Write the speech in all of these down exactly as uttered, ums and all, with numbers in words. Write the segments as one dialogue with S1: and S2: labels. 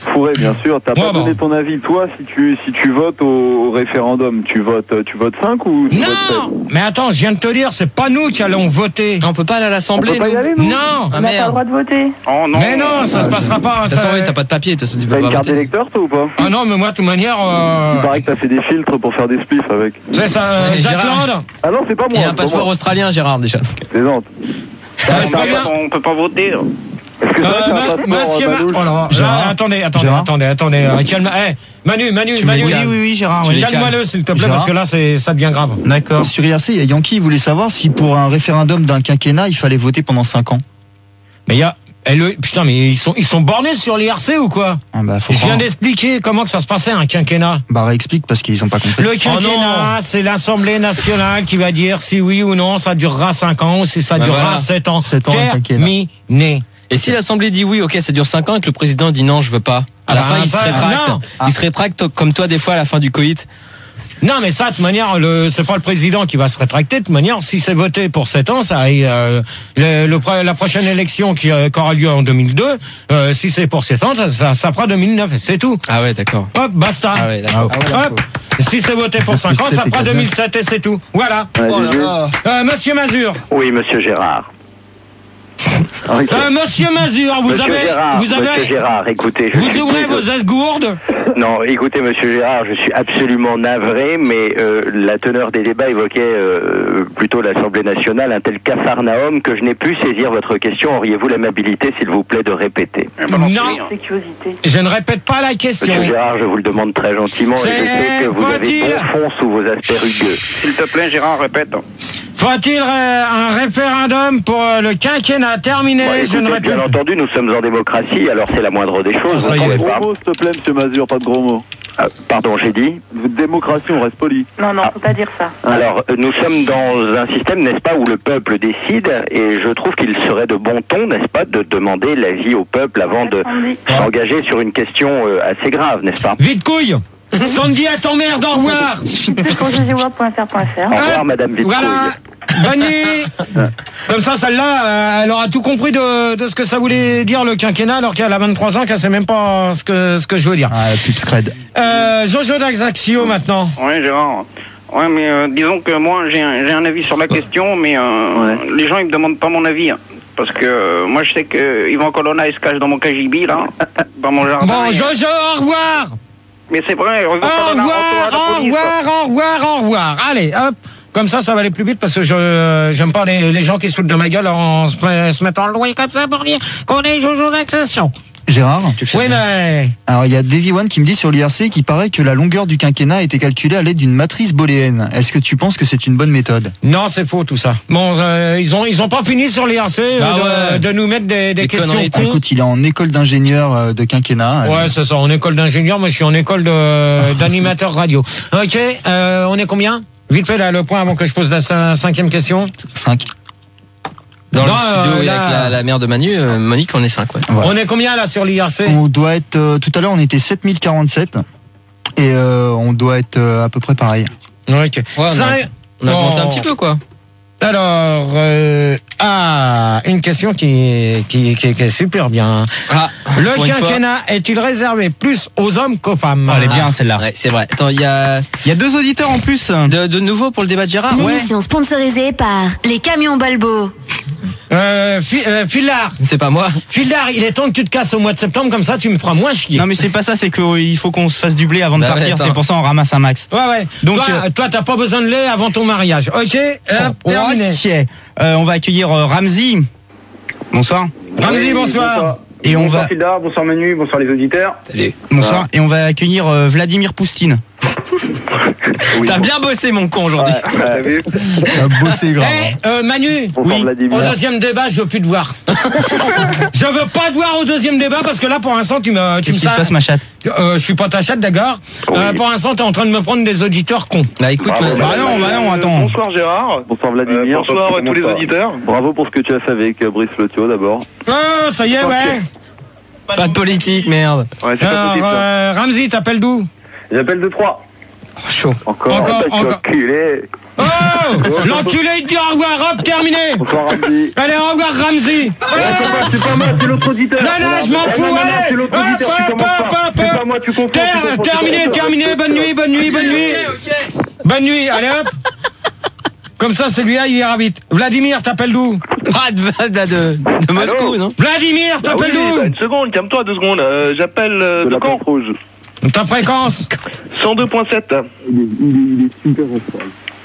S1: Fourré, bien sûr. T'as
S2: Ouais,
S1: pas
S2: bon.
S1: donné ton avis, toi, si tu, si tu votes au, au référendum, tu votes, tu votes cinq ou tu votes sept?
S2: Non, mais attends, je viens de te dire, c'est pas nous qui allons voter.
S3: On peut pas aller à
S1: On
S3: l'Assemblée,
S1: peut pas y
S3: nous.
S1: aller, nous
S2: Non.
S3: Ah
S4: On n'a pas
S3: merde.
S4: le droit de voter.
S5: Oh non.
S2: Mais non, ça se passera pas.
S3: De toute
S2: ça-
S3: façon, oui, t'as pas de papier, t'as- tu peux
S1: T'as
S3: pas
S1: une carte
S3: voter.
S1: d'électeur, toi, ou pas?
S2: Ah non, mais moi, de toute manière, euh,
S1: Il paraît que t'as fait des filtres pour faire des spliffs avec.
S2: c'est ça,
S3: Ouais,
S2: Jacques
S3: Gérard.
S2: Land.
S1: Ah non, c'est pas moi.
S3: Il y a un
S1: c'est pas
S3: passeport
S1: moi.
S3: australien, Gérard, déjà.
S1: Plaisante.
S2: Ouais, c'est pas bien.
S5: On peut pas voter.
S1: Est-ce que
S2: Euh,
S1: ça, c'est un
S2: ma-
S1: passeport,
S2: monsieur
S1: euh,
S2: Ma-
S1: Manouche
S2: oh là,
S6: Gérard.
S2: là, attendez, attendez,
S6: Gérard.
S2: attendez, attendez. euh, calme, eh, Manu, Manu,
S3: Tu
S2: Manu.
S3: me
S6: Oui,
S3: calmes.
S6: oui, oui, Gérard,
S3: Tu
S6: oui.
S3: les
S2: Calme-le, s'il te plaît,
S6: Gérard.
S2: parce que là, c'est, ça devient grave.
S6: D'accord. Sur I R C, il y a Yankee, il voulait savoir si pour un référendum d'un quinquennat, il fallait voter pendant cinq ans.
S2: Mais il y a, eh, le- putain, mais ils sont, ils sont bornés sur l'I R C ou quoi?
S6: Ah bah, faut
S2: Je viens
S6: croire.
S2: d'expliquer comment que ça se passait un quinquennat.
S6: Bah, réexplique parce qu'ils ont pas compris.
S2: Le quinquennat, c'est l'Assemblée nationale qui va dire si oui ou non ça durera cinq ans ou si ça
S3: Bah
S2: durera
S3: voilà.
S2: sept ans.
S6: sept ans, un quinquennat.
S2: Terminé.
S3: Et si l'Assemblée dit oui, ok, ça dure cinq ans et que le président dit non, je veux pas. À la
S2: Ah,
S3: fin, il se
S2: bah,
S3: rétracte.
S2: non.
S3: Il se rétracte comme toi, des fois, à la fin du coït.
S2: Non, mais ça, de toute manière, le, c'est pas le président qui va se rétracter. De toute manière, si c'est voté pour sept ans, ça, euh, le, le, la prochaine élection qui, euh, qui aura lieu en deux mille deux, euh, si c'est pour sept ans, ça, ça, ça fera deux mille neuf, c'est tout.
S3: Ah ouais, d'accord.
S2: Hop, basta.
S3: Ah ouais, d'accord.
S2: Hop. Si c'est voté pour
S6: Parce
S2: cinq
S6: que
S2: ans,
S6: sept
S2: ça fera
S6: égale
S2: deux mille sept et c'est tout. Voilà.
S1: Ouais,
S6: Oh là
S1: Gégé.
S6: là.
S2: Euh, Monsieur Mazur.
S5: Oui, monsieur Gérard.
S1: Ok.
S2: Euh, Monsieur Mazur, vous
S5: Monsieur
S2: avez,
S5: Gérard,
S2: vous avez,
S5: monsieur Gérard, écoutez. Je
S2: vous
S5: suis
S2: ouvrez vos
S5: désolé.
S2: esgourdes.
S5: Non, écoutez, monsieur Gérard, je suis absolument navré, mais euh, la teneur des débats évoquait euh, plutôt l'Assemblée nationale, un tel capharnaüm que je n'ai pu saisir votre question. Auriez-vous l'amabilité, s'il vous plaît, de répéter?
S2: Non.
S4: Sécurité.
S2: Je ne répète pas la question.
S5: Monsieur Gérard, je vous le demande très gentiment, et je
S2: C'est-
S5: sais que vous avez
S2: faut-il-
S5: bon fond sous vos aspects rugueux.
S7: S'il te plaît, Gérard, répète.
S2: Faut-il euh, un référendum pour euh, le quinquennat terminé?
S5: Bon,
S2: Je ne
S5: écoutez,
S2: répète
S5: bien entendu, nous sommes en démocratie, alors c'est la moindre des choses.
S2: ça y
S5: Vous
S2: est.
S5: pouvez pas-
S1: Gros mots, s'il te plaît, monsieur Mazur, pas de gros mots.
S5: Ah, pardon, j'ai dit.
S1: Démocratie, on reste poli.
S4: Non, non, faut pas dire ça.
S5: Alors, euh, nous sommes dans un système, n'est-ce pas, où le peuple décide, et je trouve qu'il serait de bon ton, n'est-ce pas, de demander l'avis au peuple avant de
S4: Attendez.
S5: s'engager sur une question euh, assez grave, n'est-ce pas?
S2: Vite couille. Sandy à ton merde, au revoir.
S4: Plus pour ggworld point f r point f r.
S5: Au revoir, madame Vitrouille.
S2: Voilà. Bonne nuit. Comme ça, celle-là, euh, elle aura tout compris de, de ce que ça voulait dire le quinquennat, alors qu'elle a vingt-trois ans, qu'elle sait même pas ce que, ce que je veux dire.
S6: Ah, la pub scred.
S2: Euh, Jojo d'Axaxio maintenant.
S7: Ouais, Gérard. Ouais, mais euh, disons que moi, j'ai un, j'ai un avis sur la question, mais euh,
S1: Ouais.
S7: les gens, ils me demandent pas mon avis. hein. Parce que euh, moi, je sais que Yvan Colonna, il se cache dans mon K J B, là, dans mon jardin.
S2: Bon,
S7: Et-
S2: Jojo, au revoir.
S7: Mais c'est vrai, Yvan
S2: Au
S7: Colonna,
S2: revoir,
S7: retourne à la
S2: au
S7: police.
S2: revoir, au revoir, au revoir. Allez, hop. Comme ça, ça va aller plus vite parce que je j'aime pas les, les gens qui se foutent de ma gueule en se, se mettant loin comme ça pour dire qu'on est Jojo d'Axaxio.
S6: Gérard,
S2: Oui, mais...
S6: alors il y a Davy One qui me dit sur l'I R C qu'il paraît que la longueur du quinquennat a été calculée à l'aide d'une matrice booléenne. Est-ce que tu penses que c'est une bonne méthode?
S2: Non, c'est faux tout ça. Bon, euh, ils ont ils ont pas fini sur l'I R C euh,
S3: Ah
S2: de,
S3: ouais.
S2: de nous mettre des, des
S3: Des
S2: questions
S3: conneries,
S2: cons.
S6: Écoute, il est en école d'ingénieur euh, de quinquennat.
S2: Ouais, c'est ça. En école d'ingénieur, moi je suis en école de d'animateur radio. Ok, euh, on est combien? Vite fait là le point avant que je pose la cin- cinquième question.
S6: cinq.
S3: Dans
S2: Non,
S3: le studio,
S2: euh,
S3: oui,
S2: là-
S3: avec la, la mère de Manu, euh, Monique, on est cinq, ouais.
S6: Voilà.
S2: On est combien là sur l'I R C?
S6: On doit être, euh, tout à l'heure on était sept mille quarante-sept et euh, on doit être euh, à peu près pareil.
S2: Ok.
S3: Ouais, on a-
S2: Ça-
S3: On a augmenté
S2: bon.
S3: un petit peu, quoi.
S2: Alors, euh, ah, une question qui, qui, qui, qui est super bien.
S3: Ah,
S2: Le
S3: pour une fois.
S2: quinquennat est-il réservé plus aux hommes qu'aux femmes?
S6: Elle est bien celle-là.
S3: Ouais, c'est vrai. Attends, il y a
S6: Il y a deux auditeurs en plus.
S3: de, de nouveau pour le débat de Gérard.
S8: L'émission sponsorisée par les camions Balbo.
S2: Euh, Fi- euh, Fildar,
S3: C'est pas moi.
S2: Fildar, il est temps que tu te casses au mois de septembre, comme ça tu me feras moins chier.
S9: Non mais c'est pas ça, c'est qu'il faut qu'on se fasse du blé avant de
S3: Bah ouais,
S9: partir,
S3: attends.
S9: c'est pour ça on ramasse un max.
S2: Ouais, ouais.
S9: Donc,
S2: toi,
S9: euh,
S2: toi, t'as pas besoin de lait avant ton mariage. Ok, hop, terminé.
S9: Ok. Euh, on va accueillir euh, Ramzi. Bonsoir.
S2: Ramzi,
S10: Oui,
S2: bonsoir.
S9: Et on
S10: bonsoir
S9: va
S10: Fildar, bonsoir Manu, bonsoir les auditeurs.
S3: Salut.
S9: bonsoir et on va accueillir euh, Vladimir Poustine.
S1: Oui,
S3: T'as
S1: bon.
S3: bien bossé, mon con, aujourd'hui.
S10: Ouais, t'as vu
S6: Bossé grave.
S2: Eh, euh, Manu,
S1: Bonsoir,
S2: oui,
S1: Vladimir.
S2: au deuxième débat, je veux plus te voir. Je veux pas te voir au deuxième débat parce que là, pour l'instant, tu me, tu me
S9: Qu'est-ce qui se
S2: sa-
S9: passe ma chatte?
S2: Euh, je suis pas ta chatte, d'accord.
S5: Oui.
S2: Euh, pour l'instant, t'es en train de me prendre des auditeurs cons.
S3: Bah écoute,
S5: Bravo,
S3: ma-
S9: Bah non, bah non, attends.
S10: Bonsoir Gérard.
S1: Bonsoir
S10: Euh,
S1: Vladimir.
S10: bonsoir à tous les
S1: Bonsoir.
S10: auditeurs.
S1: Bravo pour ce que tu as fait avec euh, Brice Lotio d'abord.
S2: Oh, ça y est, ouais.
S3: pas de politique, merde.
S10: Ouais, c'est pas
S2: Alors,
S10: possible. ça.
S2: euh, Ramzi, t'appelles d'où?
S10: J'appelle de Troyes.
S3: Oh, chaud.
S1: Encore.
S2: Encore,
S5: Ah, bah, tu
S2: encore.
S5: enculé.
S2: Oh, l'enculé, il dit au revoir, hop, terminé.
S1: Bonsoir, Ramzi.
S2: Allez, au revoir, Ramzi. Oh,
S10: C'est pas moi, c'est l'autre auditeur.
S2: non, non, je m'en fous,
S10: Non, non, non,
S2: allez.
S10: c'est l'autre
S2: Hop,
S10: auditeur, tu
S2: hop,
S10: commences
S2: hop,
S10: pas.
S2: hop,
S10: C'est
S2: hop.
S10: pas moi, tu confonds.
S2: Terre,
S10: tu confonds,
S2: terminé,
S10: tu confonds.
S2: terminé, bonne nuit, bonne nuit, bonne nuit. Bonne nuit, allez hop. Comme ça, celui-là, il ira vite. Vladimir, t'appelles d'où?
S3: Ah, de, de, de, de Moscou, non?
S2: Vladimir,
S10: Bah
S2: t'appelles
S10: oui, bah,
S2: d'où?
S10: une seconde, calme-toi deux secondes. Euh, J'appelle euh,
S1: De
S10: de
S1: la
S10: Caen.
S1: porte rouge.
S2: Ta fréquence?
S10: cent deux virgule sept.
S1: Il est, il est, il est super responsable.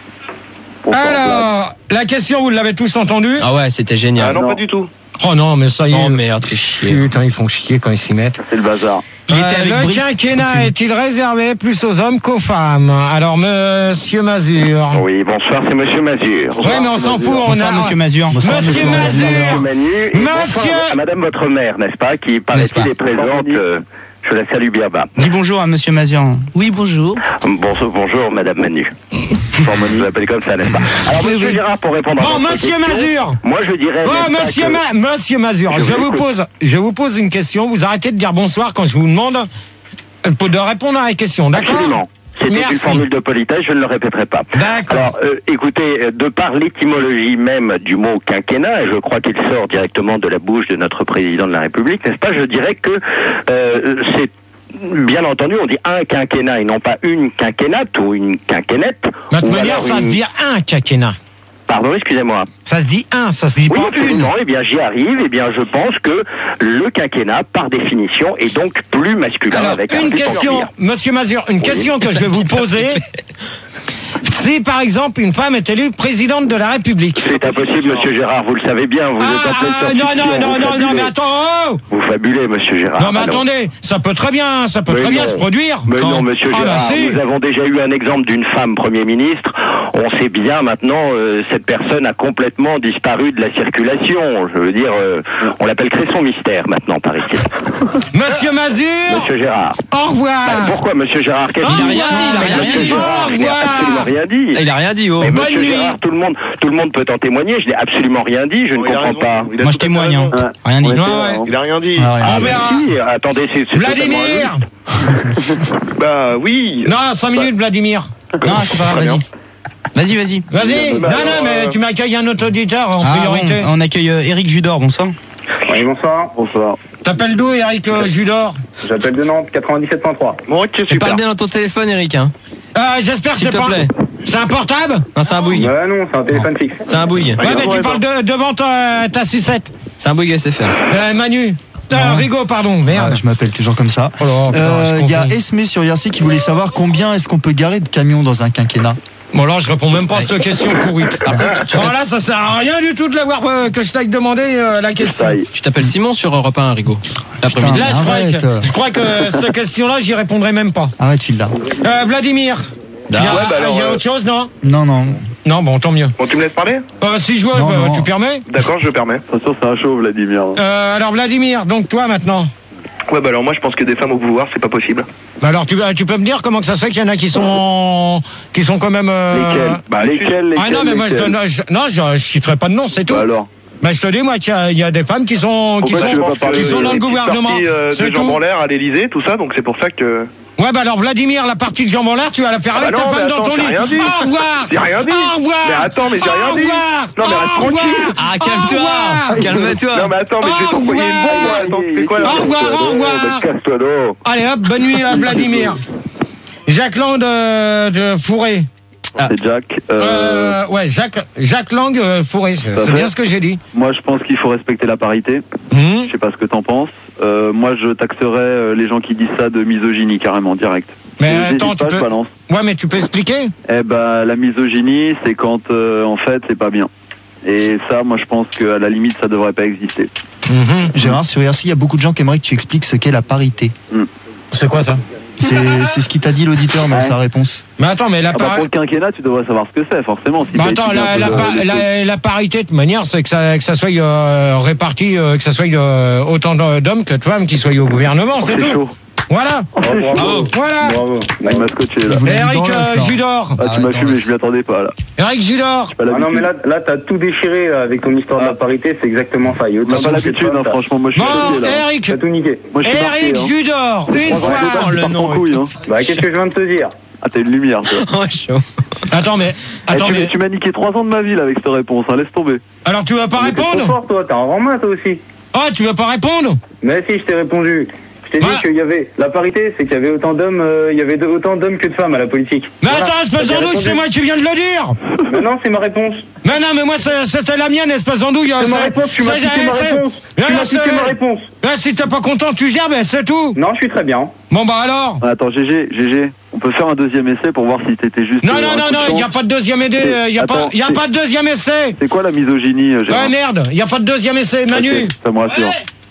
S2: Alors, la question, vous l'avez tous entendue?
S3: Ah ouais, c'était
S10: Ah
S3: génial.
S10: non,
S1: non.
S10: pas du tout.
S2: Oh non, mais ça y est.
S3: Oh merde, fais chier.
S2: Putain, ils font chier quand ils s'y mettent.
S1: C'est le bazar.
S9: Il était
S2: Euh,
S9: avec
S2: le
S9: Brice.
S2: quinquennat est-il réservé plus aux hommes qu'aux femmes? Alors, monsieur Mazur.
S5: Oui, bonsoir, c'est Monsieur Mazur.
S2: Oui, mais on s'en fout, on
S9: Bonsoir,
S2: a...
S9: monsieur Mazur.
S2: Monsieur
S5: Monsieur
S2: Mazur.
S5: Manu et
S2: Monsieur-
S5: bonsoir à Madame votre mère, n'est-ce pas, qui
S9: N'est-ce
S5: paraît-il
S9: pas
S5: est présente. euh, je la salue bien bas.
S9: Dis bonjour à monsieur Mazur.
S11: Oui, bonjour.
S5: Bonjour, bonjour Madame Manu. Je l'appelle comme ça, n'est-ce pas? Alors, Monsieur Gérard, pour répondre à
S2: Bon,
S5: votre
S2: monsieur
S5: question,
S2: Mazur.
S5: moi je dirais...
S2: Oh,
S5: n'est-ce pas,
S2: monsieur,
S5: que-
S2: Ma- monsieur Mazur,
S5: Je
S2: je
S5: vous
S2: vous
S5: écoute.
S2: pose, je vous pose une question. Vous arrêtez de dire bonsoir quand je vous demande de répondre à la question, d'accord?
S5: Absolument. C'était une
S2: Merci.
S5: formule de politesse, je ne le répéterai pas.
S2: D'accord.
S5: Alors, euh, écoutez, euh, de par l'étymologie même du mot quinquennat, et je crois qu'il sort directement de la bouche de notre président de la République, n'est-ce pas, je dirais que euh, c'est... Bien entendu, on dit un quinquennat et non pas une quinquennate ou une quinquennette.
S2: De toute
S5: ou
S2: manière,
S5: alors
S2: ça
S5: une-
S2: se dit un quinquennat.
S5: Pardon, excusez-moi.
S2: Ça se dit un, ça se dit
S5: Oui,
S2: pas une.
S5: absolument. Eh bien, j'y arrive. Eh bien, je pense que le quinquennat, par définition, est donc plus masculin.
S2: Alors,
S5: avec un
S2: une
S5: plus
S2: question,
S5: ordinaire.
S2: monsieur Mazur, une question que je vais vous poser. Si, par exemple, une femme est élue présidente de la République.
S5: C'est impossible, monsieur Gérard, vous le savez bien, vous
S2: Ah,
S5: êtes en pleine
S2: ah,
S5: sortie
S2: non,
S5: de
S2: non,
S5: pion,
S2: non,
S5: vous
S2: non, non,
S5: fabulez.
S2: mais attends, oh
S5: Vous fabulez, monsieur Gérard.
S2: Non, mais
S5: Ah,
S2: attendez, ça peut très bien, ça peut
S5: Mais
S2: très bien
S5: non.
S2: se produire.
S5: Mais
S2: quand-
S5: non, monsieur
S2: Ah, bah,
S5: Gérard,
S2: si.
S5: nous avons déjà eu un exemple d'une femme Premier ministre. On sait bien maintenant, euh, cette personne a complètement disparu de la circulation. Je veux dire, euh, on l'appelle Cresson Mystère maintenant, paraît-il.
S2: Monsieur Mazur,
S5: Monsieur Gérard.
S2: au revoir.
S5: Bah, pourquoi, monsieur Gérard? Qu'est-ce
S2: Au
S5: qu'il
S2: revoir,
S3: il a rien
S5: Monsieur
S3: dit.
S5: Gérard,
S2: Au
S5: il n'a
S2: revoir.
S5: absolument rien dit.
S3: Il a rien dit, oh.
S5: Mais
S2: Bonne
S5: monsieur
S2: nuit.
S5: Gérard, tout le monde, tout le monde peut en témoigner. Je n'ai absolument rien dit. Je ne
S10: Oh, il a
S5: comprends
S10: raison.
S5: pas.
S10: Il a
S9: Moi, je
S10: tout à fait
S9: témoigne. Hein.
S10: raison.
S9: Rien dit.
S1: Ouais,
S2: Ouais, ouais.
S10: Il a rien dit.
S9: Ah, rien
S2: On
S9: dit.
S2: verra.
S5: Si, attendez, c'est c'est totalement
S2: Vladimir.
S5: injuste.
S10: Bah oui.
S2: Non, cinq minutes, Vladimir.
S9: Non, c'est pas grave, vas-y. Vas-y, vas-y.
S2: Vas-y.
S10: Bah,
S2: Non,
S10: alors,
S2: non, mais
S10: euh,
S2: tu m'accueilles un autre auditeur en
S9: Ah,
S2: priorité.
S9: bon, on accueille euh, Eric Judor, bonsoir.
S10: Oui, bonsoir.
S1: Bonsoir.
S2: T'appelles d'où, Eric euh, Judor?
S10: J'appelle de Nantes, quatre-vingt-dix-sept point trois. Bon, ok,
S3: Tu
S10: super.
S3: parles bien dans ton téléphone, Eric, hein?
S2: Euh, J'espère que
S3: S'il
S2: c'est
S3: te
S2: pas...
S3: plaît.
S2: C'est un portable?
S3: Non, c'est un Bouygues.
S10: Bah non, c'est un téléphone fixe.
S3: C'est un Bouygues.
S2: Ouais, mais tu parles de, devant ta, ta sucette.
S3: C'est un Bouygues S F R.
S2: Euh, Manu. Euh,
S6: Non.
S2: Rigaud, pardon,
S6: Ah,
S2: merde.
S6: je m'appelle toujours comme ça.
S2: Oh là, putain,
S6: Euh,
S2: je
S6: Il y a
S2: confonds.
S6: Esmé sur I R C qui voulait savoir combien est-ce qu'on peut garer de camions dans un quinquennat.
S2: Bon, alors, je réponds même pas à cette question pourrite. Voilà, ça sert à rien du tout de l'avoir, euh, que je t'aille demander euh, la question.
S1: Ça y est.
S3: Tu t'appelles Simon sur Europe un, Rigaud. L'après-midi.
S6: Putain.
S2: Là, je crois,
S6: Arrête.
S2: que, je crois que cette question-là, j'y répondrai même pas.
S6: Arrête, file là.
S2: Euh, Vladimir. Il y a,
S10: Ouais, bah alors,
S2: il y a
S10: euh,
S2: autre chose, non?
S6: Non, non.
S2: Non, bon, tant mieux.
S10: Bon, tu me laisses parler?
S2: Euh, si je veux,
S6: Non,
S2: euh,
S6: non.
S2: tu permets?
S10: D'accord, je permets.
S1: Attention, c'est un show, Vladimir.
S2: Euh, alors, Vladimir, donc toi maintenant.
S10: Ouais, bah alors moi je pense que des femmes au pouvoir, c'est pas possible.
S2: Bah alors, tu, tu peux me dire comment que ça se fait qu'il y en a qui sont, qui sont quand même. euh,
S1: Lesquels Bah, lesquels, lesquels
S2: Ah non, mais moi je
S1: lesquels
S2: donne. je- non, je, je citerai pas de nom, c'est tout.
S1: Bah alors
S2: Bah je te dis, moi, qu'il y a, il y a des femmes qui sont, qui
S1: Pourquoi tu veux
S2: sont,
S1: pas parler
S2: qui
S1: de-
S2: sont dans le
S10: Une petite
S2: gouvernement.
S10: partie, euh,
S2: C'est
S10: de jambes
S2: tout.
S10: en l'air à l'Elysée, tout ça, donc c'est pour ça que.
S2: Ouais, bah alors, Vladimir, la partie de jambes en l'air, tu vas la faire avec
S10: bah non,
S2: ta femme
S10: mais
S2: dans
S10: attends,
S2: ton
S10: j'ai
S2: lit.
S10: rien dit.
S2: Au revoir.
S10: J'ai rien dit.
S2: Au revoir.
S10: Mais attends, mais j'ai rien
S2: Au
S10: dit.
S2: revoir.
S10: Non, mais reste
S2: Au revoir.
S10: tranquille.
S3: Ah,
S2: Au
S3: calme-toi.
S2: revoir.
S3: Calme-toi.
S10: Non, mais attends, mais je vais
S2: Au
S10: t'envoyer une bombe,
S2: revoir.
S10: là. Attends, tu fais quoi là?
S2: Au revoir, au revoir.
S1: Casse-toi d'eau.
S2: Allez hop, bonne nuit à Vladimir. Jacques Lang de, de Fourré.
S1: C'est Jack. Euh,
S2: Euh, ouais, Jacques, Jacques Lang euh, Fourré, c'est
S1: Ça
S2: c'est
S1: fait.
S2: bien ce que j'ai dit.
S1: Moi, je pense qu'il faut respecter la parité.
S2: Hum.
S1: Je sais pas ce que t'en penses. Euh, moi, je taxerais euh, les gens qui disent ça de misogynie, carrément, direct.
S2: Mais
S1: Je
S2: attends,
S1: n'hésite
S2: tu
S1: pas, je
S2: peux.
S1: balance.
S2: Ouais, mais tu peux expliquer?
S1: Eh ben, la misogynie, c'est quand, euh, en fait, c'est pas bien. Et ça, moi, je pense qu'à la limite, ça devrait pas exister.
S2: Mhm.
S6: Gérard, sur I R C, il y a beaucoup de gens qui aimeraient que tu expliques ce qu'est la parité.
S2: C'est quoi ça?
S6: C'est c'est ce qu'il t'a dit l'auditeur dans
S1: Ouais.
S6: sa réponse.
S2: Mais attends, mais la,
S1: Ah bah,
S2: par-
S1: pour le quinquennat, tu devrais savoir ce que c'est, forcément. Si
S2: bah
S1: t'as
S2: attends,
S1: étudié
S2: la,
S1: un
S2: la,
S1: peu
S2: par-
S1: le- le truc.
S2: la, la parité, de toute manière, c'est que ça, que ça soit euh, réparti, euh, que ça soit euh, autant d'hommes que de femmes qui soient au gouvernement, c'est
S1: C'est
S2: tout.
S1: chaud.
S2: Voilà.
S1: Oh, c'est chaud.
S2: Bravo. Voilà.
S1: Bravo. Il m'a scotché, là.
S6: Il voulait
S2: Eric
S6: dans l'os,
S2: euh,
S6: là.
S2: Judor.
S1: Ah, tu
S6: Arrête,
S1: m'as
S6: dans
S1: fumé,
S6: l'os.
S1: je m'y attendais pas, là.
S2: Eric Judor.
S1: Pas
S10: Ah non, mais
S1: l'habitude.
S10: là, là t'as tout déchiré là, avec ton histoire de la parité, c'est exactement ça. Il y a
S1: On n'a pas l'habitude, hein, franchement. Moi, je suis
S2: Bon,
S1: choqué, là.
S2: Eric.
S10: T'as tout niqué.
S1: Moi, je suis marqué,
S2: Eric
S1: hein.
S2: Judor. Une
S1: Franchement,
S2: fois.
S1: faut pas
S2: le
S1: qu'il parte
S2: nom
S1: en
S2: et
S1: couille,
S2: tout.
S1: hein.
S10: Bah, qu'est-ce que je viens de te dire?
S1: Ah, t'as une lumière, toi.
S3: Oh, chaud.
S2: Attends, mais. Attends,
S1: Eh, tu,
S2: mais.
S1: tu m'as niqué trois ans de ma vie là avec cette réponse, hein, laisse tomber.
S2: Alors, tu vas pas
S10: Mais t'es trop
S2: répondre?
S10: fort, toi, t'es en main, toi aussi.
S2: Ah, tu vas pas répondre?
S10: Mais si, je t'ai répondu. Je t'ai dit
S2: Ouais.
S10: qu'il y avait. La parité, c'est qu'il y avait autant d'hommes, euh, il y avait de- autant d'hommes que de femmes à la politique.
S2: Mais
S10: Voilà.
S2: attends, espèce
S10: J'ai
S2: d'andouille,
S10: répondu.
S2: c'est moi qui viens de le dire!
S10: Mais non, c'est ma réponse.
S2: Mais non, mais moi, c'est- c'était la mienne, espèce d'andouille.
S10: C'est ma réponse, tu m'as piqué ma réponse. Tu m'as piqué ma réponse.
S2: Si t'es pas content, tu gères, ben c'est tout.
S10: Non, je suis très bien.
S2: Bon, bah alors.
S1: Ah, attends, G G, G G, on peut faire un deuxième essai pour voir si t'étais juste.
S2: Non,
S1: euh,
S2: non,
S1: un
S2: non,
S1: coup de
S2: non, il n'y a
S1: chance.
S2: pas de deuxième essai. Il n'y a,
S1: Attends,
S2: pas, y a
S1: c'est-
S2: pas de deuxième essai.
S1: C'est quoi la misogynie, euh, Gérard?
S2: Ouais, merde, il n'y a pas de deuxième essai, Manu.
S1: Ok, ça me rassure.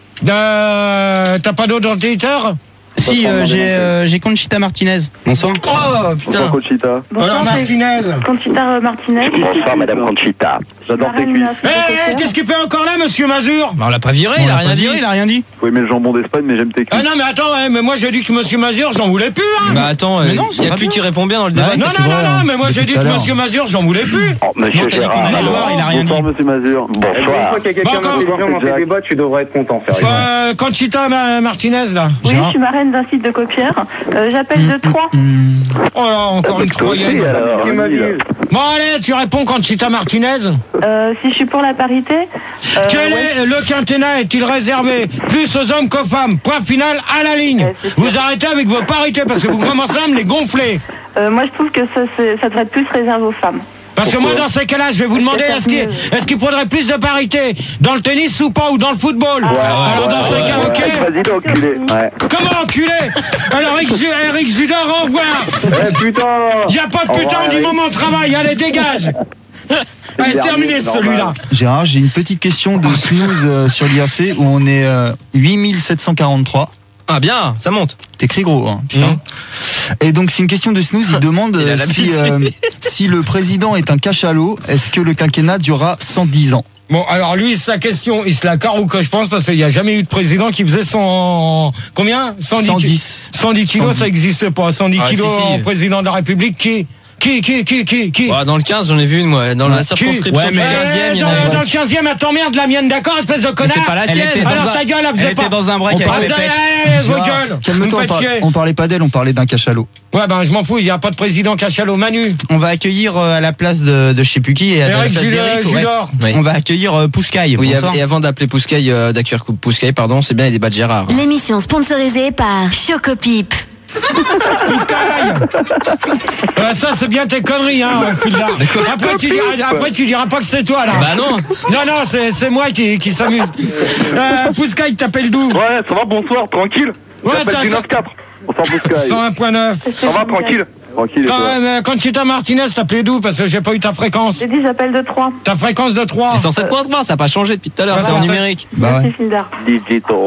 S2: Euh, T'as pas d'autre auditeur?
S9: Si, euh, j'ai euh, j'ai Conchita Martinez. Bonsoir.
S3: Oh, putain.
S1: Bonsoir, Conchita.
S2: Alors,
S4: Bonsoir, c'est
S2: Martinez.
S4: Conchita Martinez.
S5: Bonsoir, Madame Conchita.
S1: J'adore tes
S4: Marraine
S1: cuisses.
S4: de la
S2: Eh,
S4: Cité
S2: eh,
S4: Coquère.
S2: qu'est-ce qu'il fait encore là, monsieur Mazur?
S3: Bah, on l'a pas viré, il a rien dit.
S9: Il a rien dit.
S1: Faut aimer le jambon d'Espagne, mais j'aime tes
S2: Ah
S1: cuisses.
S2: non, mais attends, ouais, mais moi j'ai dit que monsieur Mazur, j'en voulais plus, hein.
S3: Bah attends,
S9: Mais
S3: il
S9: non,
S3: y
S9: ça
S3: a
S9: va
S3: que lui
S9: bien.
S3: qui répond bien dans le
S9: Bah
S3: débat.
S9: ouais,
S2: Non,
S9: c'est
S2: non, non,
S9: vrai,
S2: non, mais moi
S6: depuis
S2: j'ai dit
S6: tout à
S2: que
S6: l'heure.
S2: monsieur Mazur, j'en voulais plus.
S5: Oh, Monsieur
S9: Non, t'as dit
S5: Gérard.
S9: qu'on allait
S5: alors,
S9: voir, il a rien dit.
S1: Bonsoir, monsieur Mazur.
S10: Et une fois
S5: Bonsoir.
S10: qu'il y a quelqu'un
S2: Bon, encore.
S10: d'intelligent dans ces
S1: Jack.
S10: débats, tu devrais être content, sérieux.
S2: Euh, Conchita Ma- Martinez, là.
S4: Oui, je suis marraine d'un site de Copière. Euh, J'appelle de Troyes.
S2: Oh là, encore une troyenne.
S1: alors,
S10: Tu m'as
S1: vas-y, là.
S10: dit.
S2: Bon, allez, tu réponds, Conchita Martinez.
S4: Euh, si je suis pour la parité. euh,
S2: Quel
S4: ouais.
S2: est le quinquennat est-il réservé plus aux hommes qu'aux femmes? Point final à la ligne.
S4: Ouais, c'est sûr.
S2: Vous arrêtez avec vos parités parce que vous commencez à me les gonfler.
S4: Euh, moi, je trouve que ça, c'est- ça devrait être plus réservé aux femmes.
S2: Parce que moi, dans ces cas-là, je vais vous demander est-ce qu'il est-ce qu'il faudrait plus de parité dans le tennis ou pas, ou dans le football? Alors, dans ces cas, ok.
S1: Vas-y, l'enculé. Ouais.
S2: Comment enculé? Alors, Eric, Ju- Eric Judor, au revoir.
S10: Eh putain.
S2: Il n'y a pas de putain, on dit moment de travail. Allez, dégage. Allez,
S1: dernier,
S2: terminé
S1: normal.
S2: celui-là.
S6: Gérard, j'ai une petite question de snooze euh, sur l'I R C où on est euh, huit mille sept cent quarante-trois.
S3: Ah bien, ça monte.
S6: T'écris gros, hein, putain.
S2: Mmh.
S6: Et donc, c'est une question de snooze. Il demande
S3: Il a
S6: euh, si,
S3: l'habitude.
S6: euh, si le président est un cachalot, est-ce que le quinquennat durera cent dix ans?
S2: Bon, alors lui, sa question, il se la carre que je pense, parce qu'il n'y a jamais eu de président qui faisait cent... Combien?
S6: cent dix.
S2: cent dix kilos,
S6: cent dix.
S2: ça n'existe pas. cent dix
S3: Ah,
S2: kilos
S3: si, si.
S2: en président de la République, qui Qui, qui, qui, qui, qui
S3: Bah, dans le quinze, j'en ai vu une, moi. Dans la
S2: Qui
S3: circonscription
S9: Ouais,
S3: du
S9: mais-
S3: quinzième, il y
S2: dans,
S3: en a
S2: dans
S3: une.
S2: le quinzième, elle t'emmerde la mienne, d'accord, espèce de
S9: Mais
S2: connard?
S9: c'est pas la
S3: Elle
S9: tienne.
S3: était dans
S2: Alors
S9: un-
S2: ta gueule, elle
S9: Elle
S2: faisait
S9: était
S2: pas.
S9: dans un break
S6: On
S9: avec
S2: Ah,
S9: les
S2: vous avez-
S9: pets.
S2: allez, vos
S6: Gérard,
S2: gueules. Vous
S6: calme-toi,
S2: me
S6: on,
S2: faites
S6: par-
S2: chier.
S6: on parlait pas d'elle, on parlait d'un cachalot.
S2: Ouais, ben je m'en fous, il n'y a pas de président cachalot. Manu,
S9: On va accueillir euh, à la place de, de je sais plus qui et à la
S2: Eric
S9: place
S2: Judor.
S9: d'Eric, ouais.
S2: Judor.
S3: Oui.
S9: On va accueillir euh, Pouskaï.
S3: Oui,
S9: Bonsoir.
S3: et avant d'appeler Pouskaï, euh, d'accueillir Pouskaï, pardon, c'est bien les débats de Gérard.
S8: L'émission sponsorisée par Chocopip.
S2: Pouskaï. Euh, ça, c'est bien tes conneries, hein, Fulda. Après tu, diras, après, tu diras pas que c'est toi, là.
S3: Bah non.
S2: Non, non, c'est c'est moi qui, qui s'amuse. Euh, Pouskaï, t'appelles d'où?
S1: Ouais, ça va, bonsoir, tranquille.
S2: Ouais,
S1: J'appelle
S2: t'as-
S1: du neuf quatre. Bonsoir, Bouscaï.
S2: cent un point neuf.
S1: Ça va, tranquille. Tranquille. et
S2: Quand,
S1: toi
S2: euh, Conchita Martinez, t'appelais d'où? Parce que j'ai pas eu ta fréquence.
S4: J'ai dit, j'appelle de Troyes.
S2: Ta fréquence de trois.
S3: C'est cent sept point trois, ça n'a pas changé depuis tout à l'heure,
S2: Ouais,
S3: c'est en
S2: non, ça-
S3: numérique.
S6: Bah
S4: Merci,
S6: ouais.
S4: Fildar.
S1: Digital.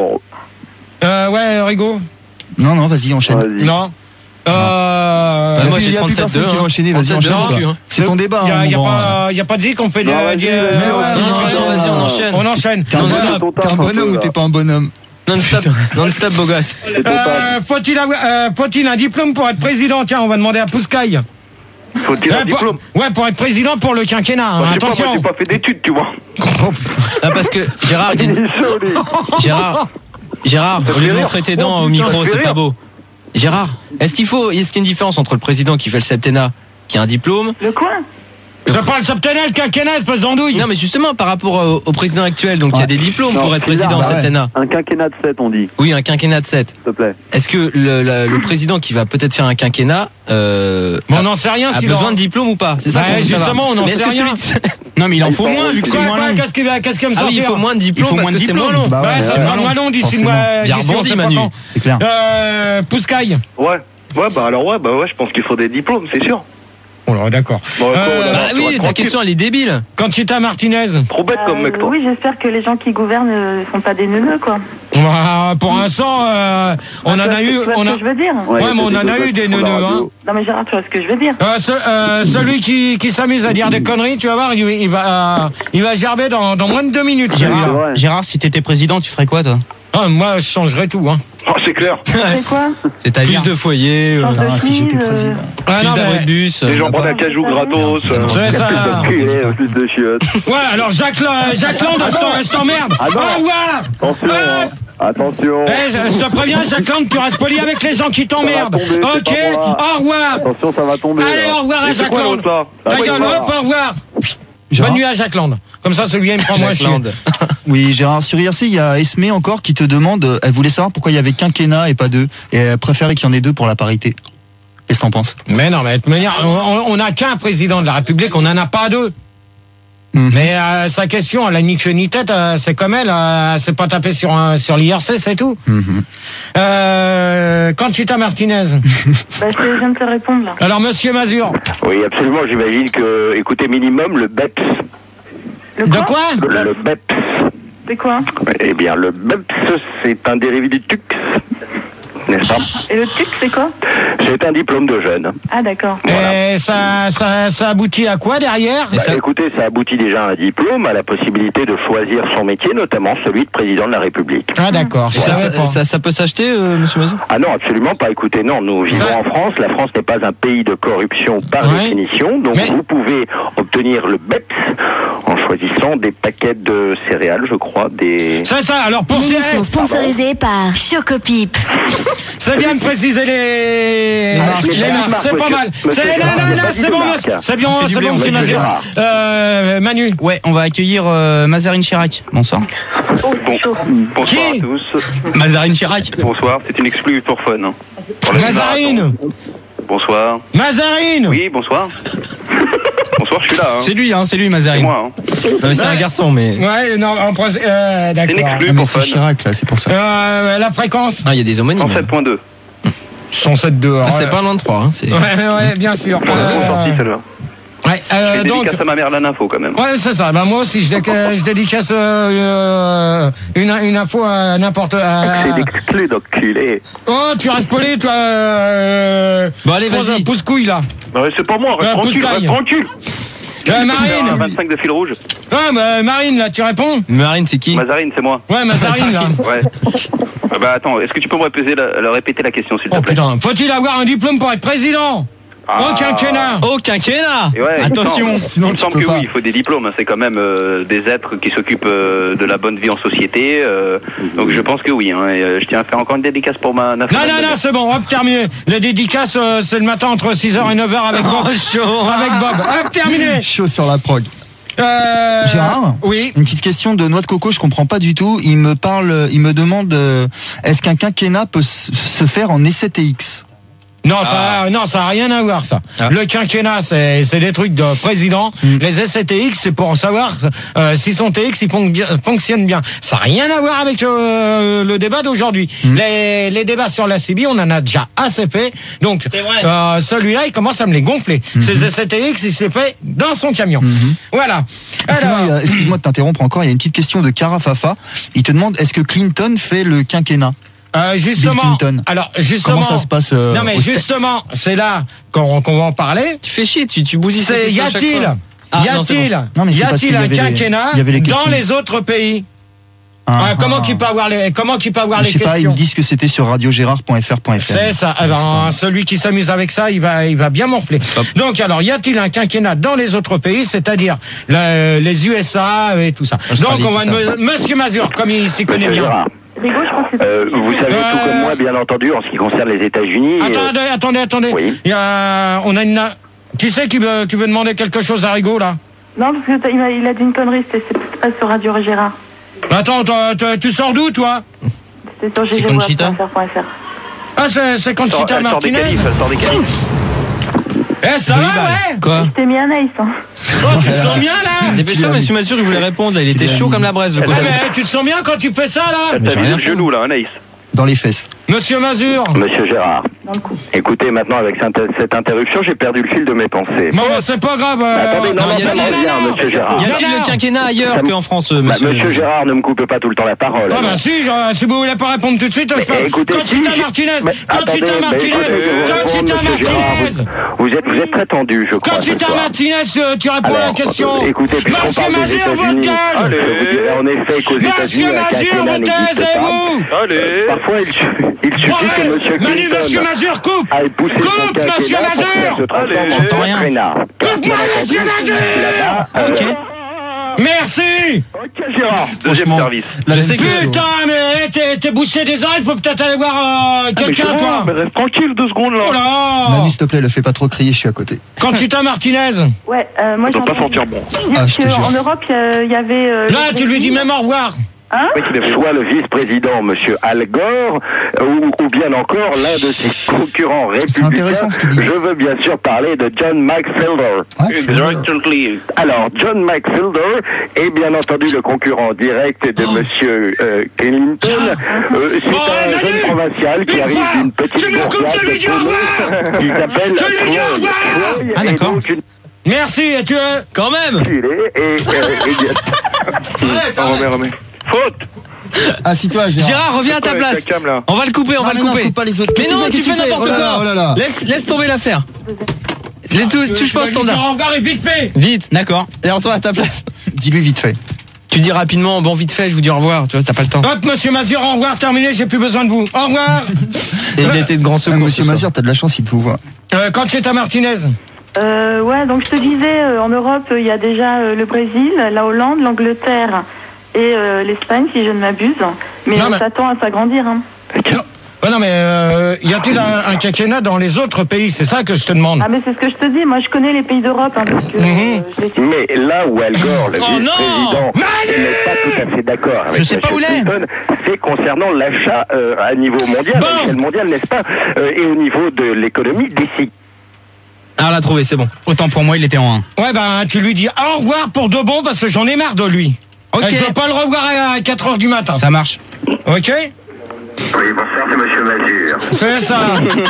S2: Euh, ouais, Rigo.
S6: Non, non, vas-y, enchaîne.
S1: Vas-y.
S2: Non. Euh,
S3: Bah,
S6: Il y a
S3: moi,
S6: plus-
S3: j'ai
S6: il y a plus
S3: trente-sept
S6: personne
S3: deux,
S6: qui va
S3: hein.
S6: enchaîner, vas-y,
S3: trente-sept deux,
S6: enchaîne.
S3: hein,
S6: quoi.
S3: hein.
S6: C'est ton débat.
S2: Il y a,
S6: hein,
S2: y a
S6: mon grand.
S2: pas, y a pas de zik, on fait des.
S1: Non, vas-y,
S2: des-
S1: mais
S2: euh,
S1: ouais,
S2: non,
S1: non,
S2: non,
S3: vas-y, on enchaîne.
S2: On enchaîne.
S6: T'es un,
S3: Non,
S6: bonhomme,
S3: non,
S6: t'es un bonhomme ou t'es pas un bonhomme?
S3: Non-stop, non-stop, beau gosse.
S1: C'est ton
S2: Euh,
S1: taf.
S2: faut-il avoir- euh, faut-il un diplôme pour être président? Tiens, on va demander à Pouskaï.
S1: Faut-il un
S2: Ouais, pour,
S1: diplôme?
S2: ouais, pour être président pour le quinquennat. hein,
S1: Moi, je sais pas, moi,
S2: attention.
S1: j'ai pas fait d'études, tu vois.
S3: Ah, parce que Gérard,
S1: Il est chaud, lui.
S3: Gérard, Gérard, au lieu de montrer tes dents
S1: Oh,
S3: au
S1: putain,
S3: micro,
S1: ça fait
S3: c'est pas
S1: rire.
S3: beau. Gérard, est-ce qu'il faut, est-ce qu'il y a une différence entre le président qui fait le septennat, qui a un diplôme?
S4: Le quoi?
S2: Je parle septennat, le quinquennat, espèce d'andouille.
S3: Non, mais justement, par rapport au, au président actuel, donc il y a des diplômes
S1: Non,
S3: pour être
S1: c'est bizarre,
S3: président au
S6: bah ouais.
S3: septennat.
S1: Un quinquennat de sept, on dit,
S3: Oui, un quinquennat de sept.
S1: s'il te plaît.
S3: Est-ce que le, le- le président qui va peut-être faire un quinquennat euh,
S2: Mais on n'en sait rien
S3: a
S2: s'il
S3: besoin
S2: aura-
S3: de diplôme ou pas? C'est ça
S2: Bah,
S3: qu'on veut savoir.
S2: justement, on n'en
S3: Mais est-ce
S2: sait
S3: que
S2: rien.
S3: celui de-
S9: Non, mais il en faut
S1: Quoi,
S9: moins vu que c'est
S2: Quoi,
S9: moins
S2: quoi,
S9: long.
S2: qu'est-ce qu'il va, qu'est-ce qu'il va me
S3: Ah oui,
S2: sortir?
S3: il faut moins de diplômes
S9: Il faut
S3: parce
S9: moins de
S3: que c'est
S9: diplômes.
S3: moins long.
S6: Bah
S2: Ouais,
S6: ouais,
S2: ça
S6: ouais,
S2: sera
S6: ouais.
S2: moins long d'ici
S6: Forcément.
S2: moi.
S3: Bien
S2: d'ici on
S3: rebondi,
S2: sait pas
S3: Manu.
S2: quand.
S6: C'est clair.
S2: Euh, Pouskaï.
S1: Ouais. Ouais, bah alors, ouais, bah ouais, je pense qu'il faut des diplômes, c'est sûr.
S2: Oh là, d'accord.
S1: Bon,
S2: Euh,
S1: quoi, là,
S3: Bah
S1: tu
S3: oui,
S1: vois,
S3: ta
S1: tranquille.
S3: question elle est débile.
S2: Conchita Martinez.
S1: Trop bête comme mec,
S4: Euh,
S1: toi.
S4: oui, j'espère que les gens qui gouvernent ne sont pas des neuneux, quoi.
S2: Bah, pour l'instant, euh, on en
S4: Tu vois
S2: a
S4: ce-
S2: eu.
S4: Tu vois
S2: On
S4: ce
S2: a...
S4: que je veux dire?
S2: Ouais,
S1: il y
S2: mais on
S1: des
S2: en a
S1: gosses
S2: eu des
S1: qui font la
S2: neuneux, hein.
S1: radio.
S4: Non, mais Gérard, tu vois ce que je veux dire?
S2: Euh, ce- euh, celui qui, qui s'amuse à dire des conneries, tu vas voir, il, il va, euh, il va gerber dans, dans moins de deux minutes.
S1: c'est
S9: Gérard,
S1: vrai.
S9: Gérard, si t'étais président, tu ferais quoi, toi?
S2: Ah, moi, je changerais tout. Hein.
S1: Oh, c'est clair.
S4: C'est quoi?
S9: C'est-à-dire
S3: Plus de foyers, euh,
S4: Change de
S6: Putain, si j'étais
S4: chemise, euh,
S6: président.
S2: Ah,
S3: plus
S2: non,
S3: d'abris
S2: mais-
S3: de bus.
S1: Les
S3: euh,
S1: gens prennent un cajou gratos. euh,
S2: C'est ça.
S1: Plus de plus de chiottes.
S2: Ouais, alors Jacques, La- Jacques Land, je t'en- je t'emmerde.
S1: Ah non.
S2: Au revoir.
S1: Attention,
S2: Euh,
S1: hein. Attention.
S2: Eh, je, je te préviens, Jacqueline, tu restes poli avec les gens qui t'emmerdent.
S1: tomber, c'est
S2: Ok,
S1: pas moi.
S2: au revoir.
S1: Attention, ça va tomber.
S2: Allez,
S1: là.
S2: au revoir à
S1: Et c'est quoi
S2: Jacqueline.
S1: l'autre, là
S2: Ta
S1: Ah, oui,
S2: gueule,
S1: voilà.
S2: hop, au revoir.
S6: Gérard.
S2: Bonne nuit à Jacqueline. Comme ça, celui-là, il me prend moins chier.
S3: Jacqueline.
S6: Oui, Gérard, sur I R C, il y a Esmé encore qui te demande, euh, elle voulait savoir pourquoi il y avait quinquennat et pas deux, et elle préférait qu'il y en ait deux pour la parité. Qu'est-ce que t'en penses?
S2: Mais non, mais de toute manière, on n'a qu'un président de la République, on n'en a pas deux.
S6: Mhm.
S2: Mais euh, sa question, elle a ni queue ni tête, euh, c'est comme elle, euh, elle s'est pas tapée sur, un- sur l'I R C, c'est tout.
S6: Mhm.
S2: Euh, Conchita Martinez.
S4: Bah, je viens de te répondre là.
S2: Alors, monsieur Mazur.
S5: Oui, absolument. J'imagine que, écoutez, minimum, le B E P S.
S4: Le
S2: De
S4: quoi
S2: quoi
S5: Le, le B E P S.
S4: C'est quoi?
S5: Eh bien, le B E P S, c'est un dérivé du T U X. N'est-ce pas?
S4: Et le T U C, c'est quoi?
S5: C'est un diplôme de jeune.
S4: Ah, d'accord.
S2: Et ça, ça, ça aboutit à quoi derrière?
S5: Bah,
S2: Ça-
S5: écoutez, ça aboutit déjà à un diplôme, à la possibilité de choisir son métier, notamment celui de président de la République.
S2: Ah d'accord, je
S3: Ça,
S2: savais pas.
S3: ça, ça, ça peut s'acheter, euh, monsieur Mazur?
S5: Ah non, absolument pas. Écoutez, non, nous vivons
S2: Ça-
S5: en France. La France n'est pas un pays de corruption par
S2: Ouais.
S5: définition. Donc
S2: Mais-
S5: vous pouvez obtenir le B E P S en choisissant des paquets de céréales, je crois, des...
S2: C'est ça, alors pour
S8: L'émission
S2: ces-
S8: sponsorisée par Chocopip.
S2: c'est bien de préciser les,
S6: Les marques.
S2: les marques, c'est pas
S5: Monsieur-
S2: mal.
S5: monsieur
S2: C'est,
S5: Gérard,
S2: là,
S5: il y a
S2: là,
S5: pas
S2: là,
S5: du
S2: c'est
S5: tout
S2: bon,
S5: de
S2: monsieur.
S5: marque.
S2: C'est bien,
S9: On fait du
S2: c'est
S9: blé,
S2: bon,
S9: on
S2: monsieur
S9: fait du
S2: Mazur.
S5: Gérard.
S2: Euh, Manu.
S9: Ouais, on va accueillir euh, Mazarine Chirac. Bonsoir.
S4: Oh, c'est chaud.
S7: Bonsoir
S2: Qui
S7: à tous.
S9: Mazarine Chirac.
S7: Bonsoir, c'est une exclue pour fun. hein. Pour le
S2: Mazarine.
S7: Bonsoir.
S2: Mazarine.
S7: Oui, bonsoir. Bonsoir, je suis là. Hein.
S9: C'est lui, hein, c'est lui,
S7: C'est
S9: Mazarine.
S7: moi. Hein.
S3: Non, mais c'est un garçon, mais.
S2: Ouais, non, en principe, euh,
S7: C'est une
S2: d'accord.
S7: exclue
S6: Ah, mais
S7: pour
S6: c'est
S7: fun.
S6: Chirac, là, c'est pour ça.
S2: Euh, la fréquence
S3: Ah, il y a des homonymes.
S7: cent sept point deux.
S2: cent sept deux.
S3: Ah, c'est pas loin de trois. Hein, c'est...
S2: Ouais, ouais, bien sûr.
S7: Bon,
S2: Euh,
S7: sorti celle-là.
S2: ouais, euh,
S7: Je
S2: donc,
S7: dédicace à ma mère la info quand même.
S2: ouais, c'est ça. Bah, moi aussi, je, déca- je dédicace euh, une, une info à n'importe. à-
S5: C'est l'exclu d'enculé.
S2: Oh, tu restes poli, toi. Euh...
S3: Bon, allez,
S2: pose-
S3: vas-y.
S2: Pousse-couille, là.
S7: Bah, c'est pas moi, reste
S2: Euh,
S7: tranquille,
S2: pousse-caille.
S7: reste tranquille.
S2: Euh,
S7: Un
S2: Marine.
S7: vingt-cinq de fil rouge.
S2: Ah, bah, Marine, là, tu réponds?
S3: Marine, c'est qui?
S7: Mazarine, c'est moi.
S2: Ouais, Mazarine, là.
S7: Ouais. Ah bah attends, est-ce que tu peux me répéter la, la- répéter la question, s'il te
S2: Oh
S7: plaît?
S2: putain, faut-il avoir un diplôme pour être président?
S7: Ah.
S2: Au quinquennat.
S3: Au quinquennat!
S7: Et ouais,
S6: Attention,
S7: il me semble-
S6: sinon
S7: il me
S6: tu
S7: semble
S6: peux
S7: que
S6: pas.
S7: oui, il faut des diplômes. hein. C'est quand même euh, des êtres qui s'occupent euh, de la bonne vie en société. euh, donc je pense que oui. Hein, et, euh, je tiens à faire encore une dédicace pour ma.
S2: Non, non, non, c'est bon, hop, terminé. Les dédicaces, euh, c'est le matin entre six heures et neuf heures avec Bob.
S3: Oh, chaud.
S2: Avec Bob. Hop, terminé.
S6: Chaud sur la prog.
S2: Euh,
S6: Gérard
S2: Oui.
S6: Une petite question de Noix de Coco, je comprends pas du tout. Il me parle, il me demande, euh, est-ce qu'un quinquennat peut s- se faire en essai T X?
S2: Non, ça, non, ça a rien à voir, ça.
S3: Ah.
S2: Le quinquennat, c'est, c'est des trucs de président.
S6: Mm.
S2: Les essais T X, c'est pour savoir euh, si son T X il fon- bien- fonctionne bien. Ça n'a rien à voir avec euh, le débat d'aujourd'hui.
S6: Mm.
S2: Les, les débats sur la C B, on en a déjà assez fait. Donc, euh, celui-là, il commence à me les gonfler.
S6: Mm-hmm.
S2: Ces essais T X, il se les fait dans son camion. Voilà.
S6: Sinon,
S2: Alors,
S6: il y a- excuse-moi de t'interrompre encore, il y a une petite question de Cara Fafa. Il te demande, est-ce que Clinton fait le quinquennat?
S2: Euh, justement,
S6: Bill Clinton.
S2: alors justement,
S6: Comment ça se passe euh,
S2: non mais
S6: aux States?
S2: justement, c'est là qu'on qu'on va en parler.
S3: Tu fais chier, tu, tu bousilles.
S2: C'est
S3: cette
S2: y
S3: question à chaque
S2: a-t-il,
S3: fois. Ah,
S2: y
S3: non, c'est
S2: a-t-il,
S3: bon.
S6: Non, mais
S2: y
S6: c'est parce
S2: a-t-il
S6: qu'il y
S2: un
S6: avait les-
S2: quinquennat
S6: il y avait les
S2: dans
S6: questions.
S2: les autres pays?
S6: Ah,
S2: Ah, comment
S6: ah,
S2: qu'il peut avoir les, comment qu'il peut avoir
S6: Je
S2: les
S6: sais pas, ils
S2: questions?
S6: me disent que c'était sur radio gérard point f r point f r.
S2: C'est ça. Eh ben, celui qui s'amuse avec ça, il va, il va bien morfler. Donc, alors, y a-t-il un quinquennat dans les autres pays, c'est-à-dire le- les U S A et tout ça?
S3: Australie,
S2: Donc, on va,
S3: tout ça.
S2: me- Monsieur Mazur, comme il s'y connaît
S5: Monsieur
S2: bien.
S5: Gérard,
S4: Rigaud, je pense que c'est...
S5: euh, vous savez
S2: Euh,
S5: tout comme moi, bien entendu, en ce qui concerne les États-Unis. euh,
S2: Attendez, attendez, attendez.
S5: Oui.
S2: Il y a, on a une, qui c'est qui veut, qui veut demander quelque chose à Rigaud, là?
S4: Non, parce que t'as- il a, il a dit une connerie, c'était c'est pas sur Radio Gérard.
S2: Attends, toi, toi, tu sors d'où, toi?
S4: C'était sur
S9: C'est Conchita
S4: ggweb.fr.
S2: Ah, c'est, c'est
S7: Elle sort-
S2: Conchita
S7: elle sort des
S2: Martinez?
S7: qualifs, elle sort des qualifs.
S2: Eh, ça va, ouais?
S3: Quoi?
S4: Je t'ai mis un ace, hein.
S2: Oh, tu te sens bien, là?
S3: Dépêche-toi, monsieur Mazur, il voulait répondre. Là. Il était chaud comme la braise. Le
S2: Ah,
S3: cochon.
S2: mais tu te sens bien quand tu fais ça, là?
S7: Elle
S3: Mais
S7: t'a
S3: j'ai
S7: mis
S3: rien
S7: le
S3: fait.
S7: genou là, un ace.
S6: Dans les fesses.
S2: Monsieur Mazur.
S5: Monsieur Gérard,
S4: Dans le coup.
S5: écoutez, maintenant, avec cette cette interruption, j'ai perdu le fil de mes pensées.
S2: Bon, bah, c'est pas grave. euh,
S5: Attendez, non,
S3: non,
S5: non,
S3: y a-t-il-
S5: ça me revient, monsieur Gérard.
S3: Y a-t-il
S2: Non, non.
S3: le quinquennat ailleurs
S5: Ça me-
S3: qu'en France, euh,
S5: Bah,
S3: monsieur?
S5: monsieur Gérard, ne me coupez pas tout le temps la parole.
S2: Ah,
S5: alors.
S2: bah, si, genre, si vous voulez pas répondre tout de suite, je
S5: Mais
S2: parle.
S5: écoutez,
S2: Conchita
S5: si,
S2: Martinez.
S5: mais
S2: Conchita
S5: attendez, mais
S2: Martinez.
S5: écoutez, je vous réponds,
S2: Conchita
S5: monsieur Gérard,
S2: Martinez.
S5: Vous, vous êtes, vous êtes très tendu, je crois. ce
S2: Conchita
S5: soir.
S2: Martinez, euh, tu réponds à la
S5: Alors,
S2: question.
S5: écoutez, puisqu'on
S2: Monsieur
S5: parle des
S2: Mazur, votre
S5: États-Unis,
S2: gueule.
S7: Allez.
S5: je vous dirais en effet qu'aux États-Unis,
S2: Monsieur
S5: un
S2: Mazur,
S5: quinquennat
S2: vous
S5: n'existe pas.
S2: taisez-vous.
S7: Allez.
S5: Parfois, il, su- il suffit que
S2: Ouais,
S5: monsieur
S2: Manu,
S5: Clinton
S2: monsieur Mazur, coupe.
S5: aille pousser
S2: Coupe,
S5: son quinquennat
S2: monsieur
S5: pour que ça
S2: Mazur.
S5: se transforme
S7: Allez.
S5: en
S7: J'entends
S9: rien.
S5: quinquennat.
S2: Coupe-moi, monsieur Mazur.
S5: Là-bas, euh,
S9: Ok.
S2: Merci.
S7: Ok Gérard, deuxième service.
S3: Je sais que.
S2: Putain, mais t'es, t'es bouché des oreilles, faut peut-être aller voir euh, quelqu'un,
S7: Ah, mais
S2: toi.
S7: mais reste tranquille deux secondes là.
S2: Oh là.
S6: Manu, s'il te plaît, le fais pas trop crier, je suis à côté.
S2: Conchita Martinez.
S4: Ouais, euh, moi
S7: Ça
S4: j'ai
S7: doit pas
S4: entendu
S7: sentir bon.
S6: Ah, je te
S4: dire
S6: jure.
S4: qu'en Europe, il y a- il y avait... euh,
S2: Là,
S4: le
S2: tu lui
S4: Brésil.
S2: dis même au revoir.
S4: Hein?
S5: Soit le vice-président, monsieur Al Gore, ou, ou bien encore l'un de ses concurrents
S6: C'est
S5: républicains.
S6: intéressant ce qu'il dit.
S5: Je veux bien sûr parler de John McFilder.
S6: Ah,
S7: Exactly.
S5: Alors, John McFilder est bien entendu le concurrent direct de monsieur euh, Clinton. Euh, c'est
S2: Bon,
S5: un
S2: Manu,
S5: jeune provincial qui
S2: une
S5: arrive
S2: fois,
S5: d'une petite
S2: tu me coupes
S5: bourgade
S2: de lui dire au revoir.
S5: qui s'appelle
S2: Tu lui dis au
S5: Troy.
S2: revoir.
S5: Troy
S9: Ah,
S5: est
S9: d'accord.
S5: donc une
S2: Merci, et tu es.
S3: Quand même.
S5: culée et, euh, et-
S7: Remets, remets. Faute.
S6: Assis-toi, Gérard.
S3: Gérard, reviens à ta
S7: Avec
S3: place.
S7: ta cam, là.
S3: On va le couper, on
S6: Non,
S3: va
S6: mais
S3: le
S6: non,
S3: couper.
S6: coupe pas les autres.
S3: Mais
S6: Qu'est-ce
S3: non,
S6: que
S3: tu
S6: tu
S3: fais
S6: fais
S3: n'importe
S6: Oh là là,
S3: quoi.
S6: oh là là.
S3: Laisse, laisse tomber l'affaire. Les tout, touche pas au
S2: Tu vas lui dire
S3: standard.
S2: au revoir et vite fait.
S3: Vite, d'accord. Et retourne à ta place.
S6: Dis-lui vite fait.
S3: Tu dis rapidement, bon, vite fait, je vous dis au revoir. Tu vois, t'as pas le temps.
S2: Hop, monsieur Mazur, au revoir, terminé, j'ai plus besoin de vous. Au revoir.
S3: Et il était de grand
S6: Ah,
S3: secours.
S6: Monsieur
S3: ce soir.
S6: Mazur, t'as de la chance, il te vous voit.
S2: Euh, Conchita Martinez.
S4: Euh, ouais, donc je te disais, euh, en Europe, il y a déjà euh, le Brésil, la Hollande, l'Angleterre et euh, l'Espagne, si je ne m'abuse. Mais
S2: Non,
S4: on
S2: mais-
S4: s'attend à s'agrandir. Hein.
S2: Non, ouais, non mais euh, y a-t-il un, un quinquennat dans les autres pays? C'est ça que je te demande.
S4: Ah, mais c'est ce que je te dis. Moi, je connais les pays d'Europe. Hein, parce que, euh,
S2: Mhm.
S4: je les suis.
S5: Mais là où Al Gore, le
S3: Oh non
S5: vice-président,
S2: Manu
S5: n'est pas tout à fait d'accord avec
S9: Je sais pas
S5: M.
S9: où l'est.
S5: Clinton, c'est concernant l'achat euh, à niveau mondial,
S2: Bon.
S5: à l'échelle mondiale, n'est-ce pas, euh, et au niveau de l'économie d'ici.
S3: Ah, on l'a trouvé, c'est bon.
S9: Autant pour moi, il était en un.
S2: Ouais, ben tu lui dis au revoir pour de bon parce que j'en ai marre de lui.
S9: Ok.
S2: Euh, Je veux pas le revoir à quatre heures du matin.
S9: Ça marche.
S2: Ok?
S5: Oui, bonsoir, c'est monsieur Mazur.
S2: C'est ça.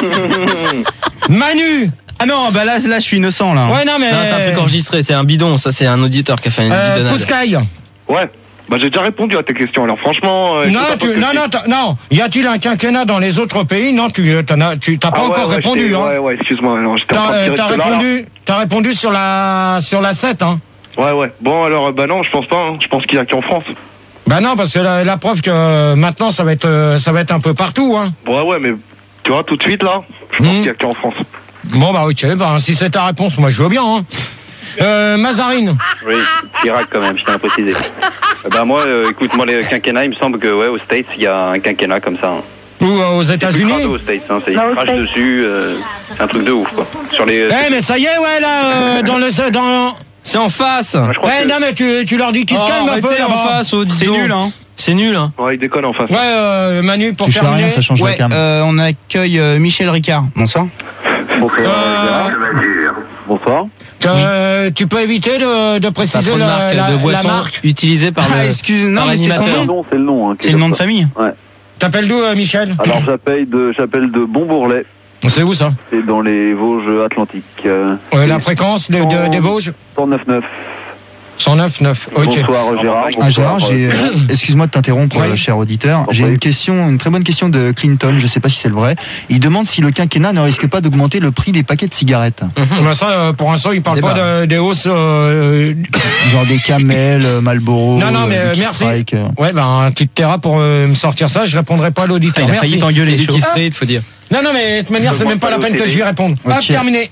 S2: Manu.
S9: Ah non, bah là, là je suis innocent là.
S2: Ouais, non mais.
S3: Non, c'est un truc enregistré, c'est un bidon. Ça, c'est un auditeur qui a fait une
S2: Euh,
S3: bidonnade.
S2: Pouscaille.
S7: Ouais. Bah j'ai déjà répondu à tes questions. Alors franchement. euh, je
S2: Non,
S7: sais pas
S2: tu,
S7: ce que
S2: non,
S7: c'est.
S2: non, t'as- non. Y a-t-il un quinquennat dans les autres pays? Non, tu t'en as, tu t'as pas
S7: Ah ouais,
S2: encore
S7: ouais,
S2: répondu.
S7: j'étais-
S2: Hein.
S7: Ouais, ouais, excuse-moi. Alors j'étais en
S2: T'as
S7: train de
S2: euh,
S7: tirer
S2: t'as
S7: ce là, là.
S2: répondu, t'as répondu sur la sur la sept, hein.
S7: Ouais, ouais. Bon alors, euh, bah non, je pense pas. Hein. Je pense qu'il y a qu'en France.
S2: Bah non, parce que la, la preuve que euh, maintenant ça va être euh, ça va être un peu partout, hein.
S7: Ouais, ouais, mais tu vois tout de suite là, je pense
S2: Mhm.
S7: qu'il y a qu'en France.
S2: Bon bah ok, bah si c'est ta réponse, moi je veux bien. Hein. Euh, Mazarine.
S7: Oui, Chirac quand même, je tiens à préciser. Euh, bah moi, euh, écoute, moi les quinquennats, il me semble que ouais, aux States, il y a un quinquennat comme ça. Hein.
S2: Ou euh, aux
S7: C'est plus
S2: États-Unis.
S7: crado aux States, hein. C'est
S4: Non,
S7: ils
S4: aux
S7: crachent
S4: States.
S7: dessus, euh, c'est un truc de ouf quoi. Sur les. euh,
S2: Eh mais ça y est, ouais là, euh, dans le dans.
S3: C'est en face.
S7: je crois
S2: Eh
S7: que-
S2: non mais tu, tu leur dis qu'ils se
S3: Oh,
S2: calment un peu
S3: arrêtez, en
S2: là-bas.
S3: face, oh, dis
S9: C'est
S3: donc.
S9: nul, hein.
S3: C'est nul, hein.
S7: Ouais, il déconne en face.
S2: Ouais, euh, Manu pour
S6: Touche à
S2: terminer.
S6: rien, ça change la
S9: Ouais,
S6: cam.
S9: euh, on accueille euh, Michel Ricard. Bonsoir.
S5: Bonsoir,
S2: Euh,
S5: Bonsoir.
S2: Euh, tu peux éviter de, de préciser
S3: Patron de
S2: la,
S3: marque
S2: la,
S3: de
S2: la
S3: boisson
S2: marque.
S3: utilisée par
S9: Ah,
S3: le,
S9: excuse, non,
S3: par
S9: mais c'est son
S3: l'animateur.
S9: nom.
S5: C'est le nom. Hein,
S9: C'est le nom de famille.
S2: T'appelles d'où, euh, Michel?
S1: Alors j'appelle de, j'appelle de Bonbourlet,
S2: C'est où ça?
S1: c'est dans les Vosges Atlantiques. Euh,
S2: Ouais, la fréquence de, de- des Vosges?
S1: cent neuf neuf.
S2: cent neuf neuf. Ok.
S1: Bonsoir Gérard.
S6: Ah Gérard,
S1: bonsoir,
S6: j'ai,
S1: euh,
S6: excuse-moi de t'interrompre,
S2: Oui.
S6: euh, cher auditeur.
S1: En
S6: J'ai
S1: prie.
S6: une question, une très bonne question de Clinton. Je sais pas si c'est le vrai. Il demande si le quinquennat ne risque pas d'augmenter le prix des paquets de cigarettes,
S2: Bah ça, euh, pour l'instant, il parle
S3: Débat.
S2: pas de- des hausses. euh,
S6: genre des Camel, euh, Marlboro,
S2: Non, non, mais,
S6: euh,
S2: euh,
S6: Lucky
S2: merci.
S6: Strike, euh.
S2: Ouais, ben tu te tairas pour euh, me sortir ça. Je répondrai pas à l'auditeur.
S9: Il a
S2: Merci.
S9: failli t'engueuler.
S3: Lucky
S9: chaud.
S3: Street, faut dire.
S2: Non, non, mais de toute manière,
S7: Je
S2: c'est
S7: vois
S2: même pas
S7: pas
S2: la
S7: le
S2: peine que
S7: T V.
S2: je lui réponde. Hop,
S6: Ok.
S2: terminé.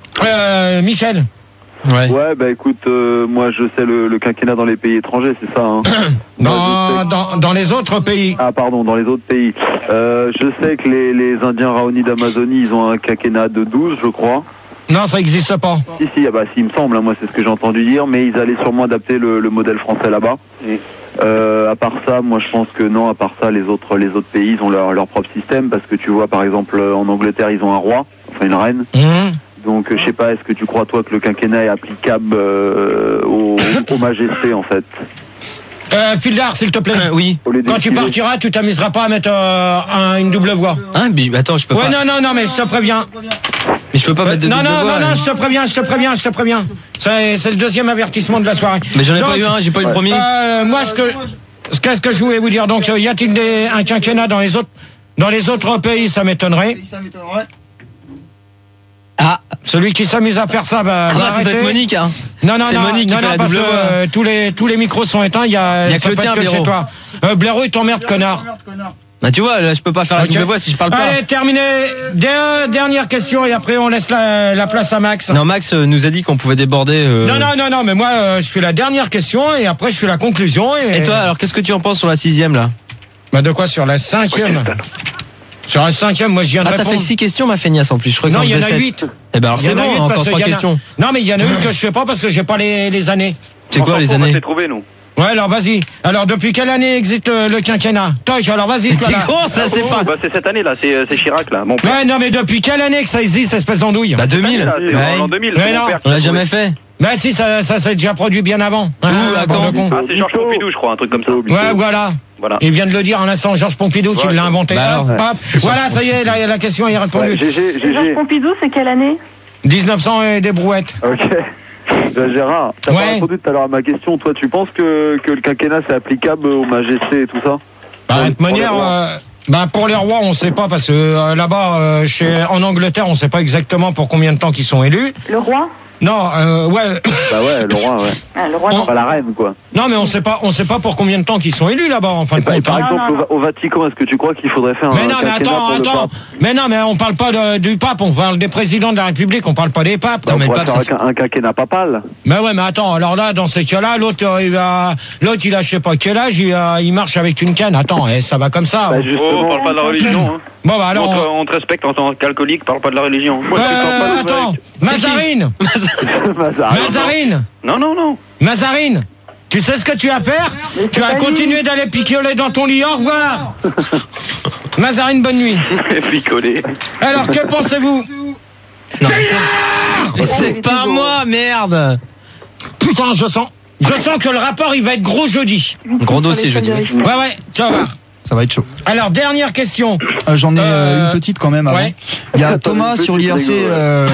S2: Euh, Michel.
S3: Ouais.
S1: Ouais, bah écoute, euh, moi je sais le, le quinquennat dans les pays étrangers, c'est ça. Hein. Moi, je
S2: Dans,
S1: sais-
S2: dans, dans les autres pays.
S1: Ah pardon, dans les autres pays. Euh, je sais que les, les Indiens Raoni d'Amazonie, ils ont un quinquennat de douze, je crois.
S2: Non, ça existe pas.
S1: Si, si, ah bah, si, il me semble, hein, moi c'est ce que j'ai entendu dire, mais ils allaient sûrement adapter le, le modèle français là-bas. Euh, à part ça, moi je pense que non, à part ça, les autres, les autres pays, ils ont leur, leur propre système, parce que tu vois, par exemple, en Angleterre, ils ont un roi, enfin une reine.
S2: Mmh.
S1: Donc euh, je sais pas, est-ce que tu crois toi que le quinquennat est applicable euh, aux, aux majestés en fait?
S2: Euh, Fildar, s'il te plaît.
S3: Euh, oui.
S1: Au lieu de
S2: Quand tu
S1: décider-
S2: partiras, tu t'amuseras pas à mettre euh, un- une double voix.
S3: Hein, mais attends, je peux
S2: Ouais,
S3: pas.
S2: non, non, non, mais je te préviens.
S3: Mais je peux pas mettre de
S2: non,
S3: double
S2: non,
S3: voix,
S2: non, non,
S3: hein.
S2: je te préviens, je te préviens, je te préviens. C'est c'est le deuxième avertissement de la soirée.
S3: Mais j'en ai
S2: Donc,
S3: pas eu un, j'ai pas eu le premier.
S2: Euh, moi, ce que, ce qu'est-ce que je voulais vous dire, donc, euh, y a-t-il des, un quinquennat dans les autres, dans les autres pays, ça m'étonnerait.
S3: Ah,
S2: Celui qui s'amuse à faire ça, bah,
S3: ah
S2: va
S3: bah, c'est peut-être
S2: arrêter.
S3: Monique, hein.
S2: Non, non,
S3: C'est
S2: non,
S3: Monique qui
S2: non,
S3: fait
S2: non,
S3: la
S2: parce
S3: double
S2: que,
S3: voix.
S2: euh, tous les, tous les micros sont éteints, il y a,
S3: Il y a que
S2: ça
S3: le
S2: peut
S3: tien,
S2: être que chez
S3: Blaireau.
S2: toi. Euh, Blaireau, il t'emmerde, connard.
S3: Ah, Bah tu vois, là, je peux pas faire la
S2: Ok.
S3: double voix si je parle pas.
S2: Allez, terminé. Der- dernière question et après on laisse la, la place à Max.
S3: Non, Max euh, nous a dit qu'on pouvait déborder. euh,
S2: Non, non, non, non, mais moi euh, je fais la dernière question et après je fais la conclusion. Et,
S3: Et toi, alors qu'est-ce que tu en penses sur la sixième là?
S2: Bah de quoi sur la cinquième? Sur la cinquième, moi je viens de
S3: Ah, t'as fait
S2: répondre.
S3: que six questions, ma feignasse en plus. Je crois que
S2: Non,
S3: t'en
S2: il y en
S3: faisais
S2: a
S3: sept.
S2: huit.
S3: Eh ben alors
S2: Il y
S3: c'est
S2: en a
S3: bon,
S2: huit
S3: encore
S2: parce
S3: trois
S2: qu'il y en a-
S3: questions.
S2: Non, mais il y en a une que je fais pas parce que j'ai pas les, les années.
S3: C'est quoi les
S7: On va
S3: années?
S7: s'y trouver, nous.
S2: Ouais, alors vas-y. Alors depuis quelle année existe le, le quinquennat? Toc, alors vas-y, toi
S3: T'es
S2: là.
S3: con, ça c'est
S7: Oh,
S3: pas.
S7: bah, c'est cette année là, c'est euh, c'est Chirac là. Mon père.
S2: Ouais, non, mais depuis quelle année que ça existe, espèce d'andouille?
S3: Bah deux mille.
S7: Là, c'est
S3: Ouais.
S7: en l'an deux mille.
S2: Mais
S7: c'est mon
S2: non.
S7: père qui
S3: On l'a
S7: l'a
S3: jamais
S7: trouvé.
S3: fait.
S2: Bah si, ça, ça s'est déjà produit bien avant.
S3: Où,
S2: Ah,
S3: à
S2: bande
S3: quand
S2: de cons.
S7: Ah, c'est Georges Pompidou, je crois, un truc comme ça.
S2: Ouais, voilà.
S7: Voilà.
S2: Il vient de le dire en instant, Georges Pompidou qui
S7: Ouais.
S2: l'a inventé.
S3: Bah
S2: hop,
S3: alors,
S2: hop. Voilà, ça y est, la, la question est répondue.
S10: Ouais, G G,
S4: Et Georges
S10: G G.
S4: Pompidou, c'est quelle année
S2: dix-neuf cents et des brouettes.
S10: Ok. Bah, Gérard, t'as
S2: Ouais.
S10: pas répondu tout à l'heure à ma question. Toi, tu penses que, que le quinquennat c'est applicable aux majestés et tout ça?
S2: Bah, de
S10: Pour-
S2: toute
S10: pour les
S2: manière,
S10: rois.
S2: euh, bah, pour les rois, on sait pas, parce que euh, là-bas, euh, chez, en Angleterre, on sait pas exactement pour combien de temps qu'ils sont élus.
S4: Le roi
S2: Non, euh, ouais.
S10: Bah ouais, le roi, ouais.
S4: ah, Le roi,
S2: On-
S4: non.
S10: Pas la reine, quoi.
S2: Non, mais on sait pas, on sait pas pour combien de temps qu'ils sont élus là-bas, en fin de
S10: Par,
S2: compte.
S10: par
S2: hein.
S10: exemple,
S4: non, non.
S10: au, Va- au Vatican, est-ce que tu crois qu'il faudrait faire
S2: Mais
S10: un
S2: non, mais
S10: quinquennat
S2: attends,
S10: pour le
S2: attends.
S10: pape?
S2: Mais non, mais on parle pas de- du pape, on parle des présidents de la République, on parle pas des papes.
S10: Bah,
S3: Non, mais
S10: on
S3: le
S10: pourrait
S3: pape,
S10: faire
S3: ça
S10: un, un quinquennat papal.
S2: Mais ouais, mais attends, alors là, dans ces cas-là, l'autre, euh, il va, l'autre, il a, je sais pas quel âge, il, euh, il marche avec une canne. Attends, eh, ça va comme ça.
S10: Bah,
S7: Oh,
S10: justement.
S7: on parle pas de la religion. Hein.
S2: Bon, bah alors.
S7: on, te,
S2: on-
S7: on te respecte en tant qu'alcoolique, parle pas de la religion. Moi,
S2: Euh,
S7: je suis pas de
S2: attends, Mazarine,
S10: Mazarin.
S2: Mazarine,
S7: Non, non, non.
S2: Mazarine. Tu sais ce que tu vas faire?
S4: Mais
S2: Tu
S4: c'est
S2: vas
S4: pas
S2: continuer d'aller picoler dans ton lit. Au revoir. Mazarine, bonne nuit.
S7: Picolé.
S2: Alors, que pensez-vous?
S3: Non, mais c'est- mais c'est pas moi, merde.
S2: Putain, je sens, je sens que le rapport, il va être gros jeudi.
S3: Gros dossier, je dis.
S2: Ouais, ouais, tu vas voir.
S6: Ça va être chaud.
S2: Alors, dernière question.
S6: Euh, J'en ai euh,
S2: Euh,
S6: une petite quand même avant.
S2: ouais.
S6: Il y a
S10: T'as
S6: Thomas
S10: une
S6: sur
S10: petite
S6: l'I R C.
S10: rigole, ouais.
S6: euh,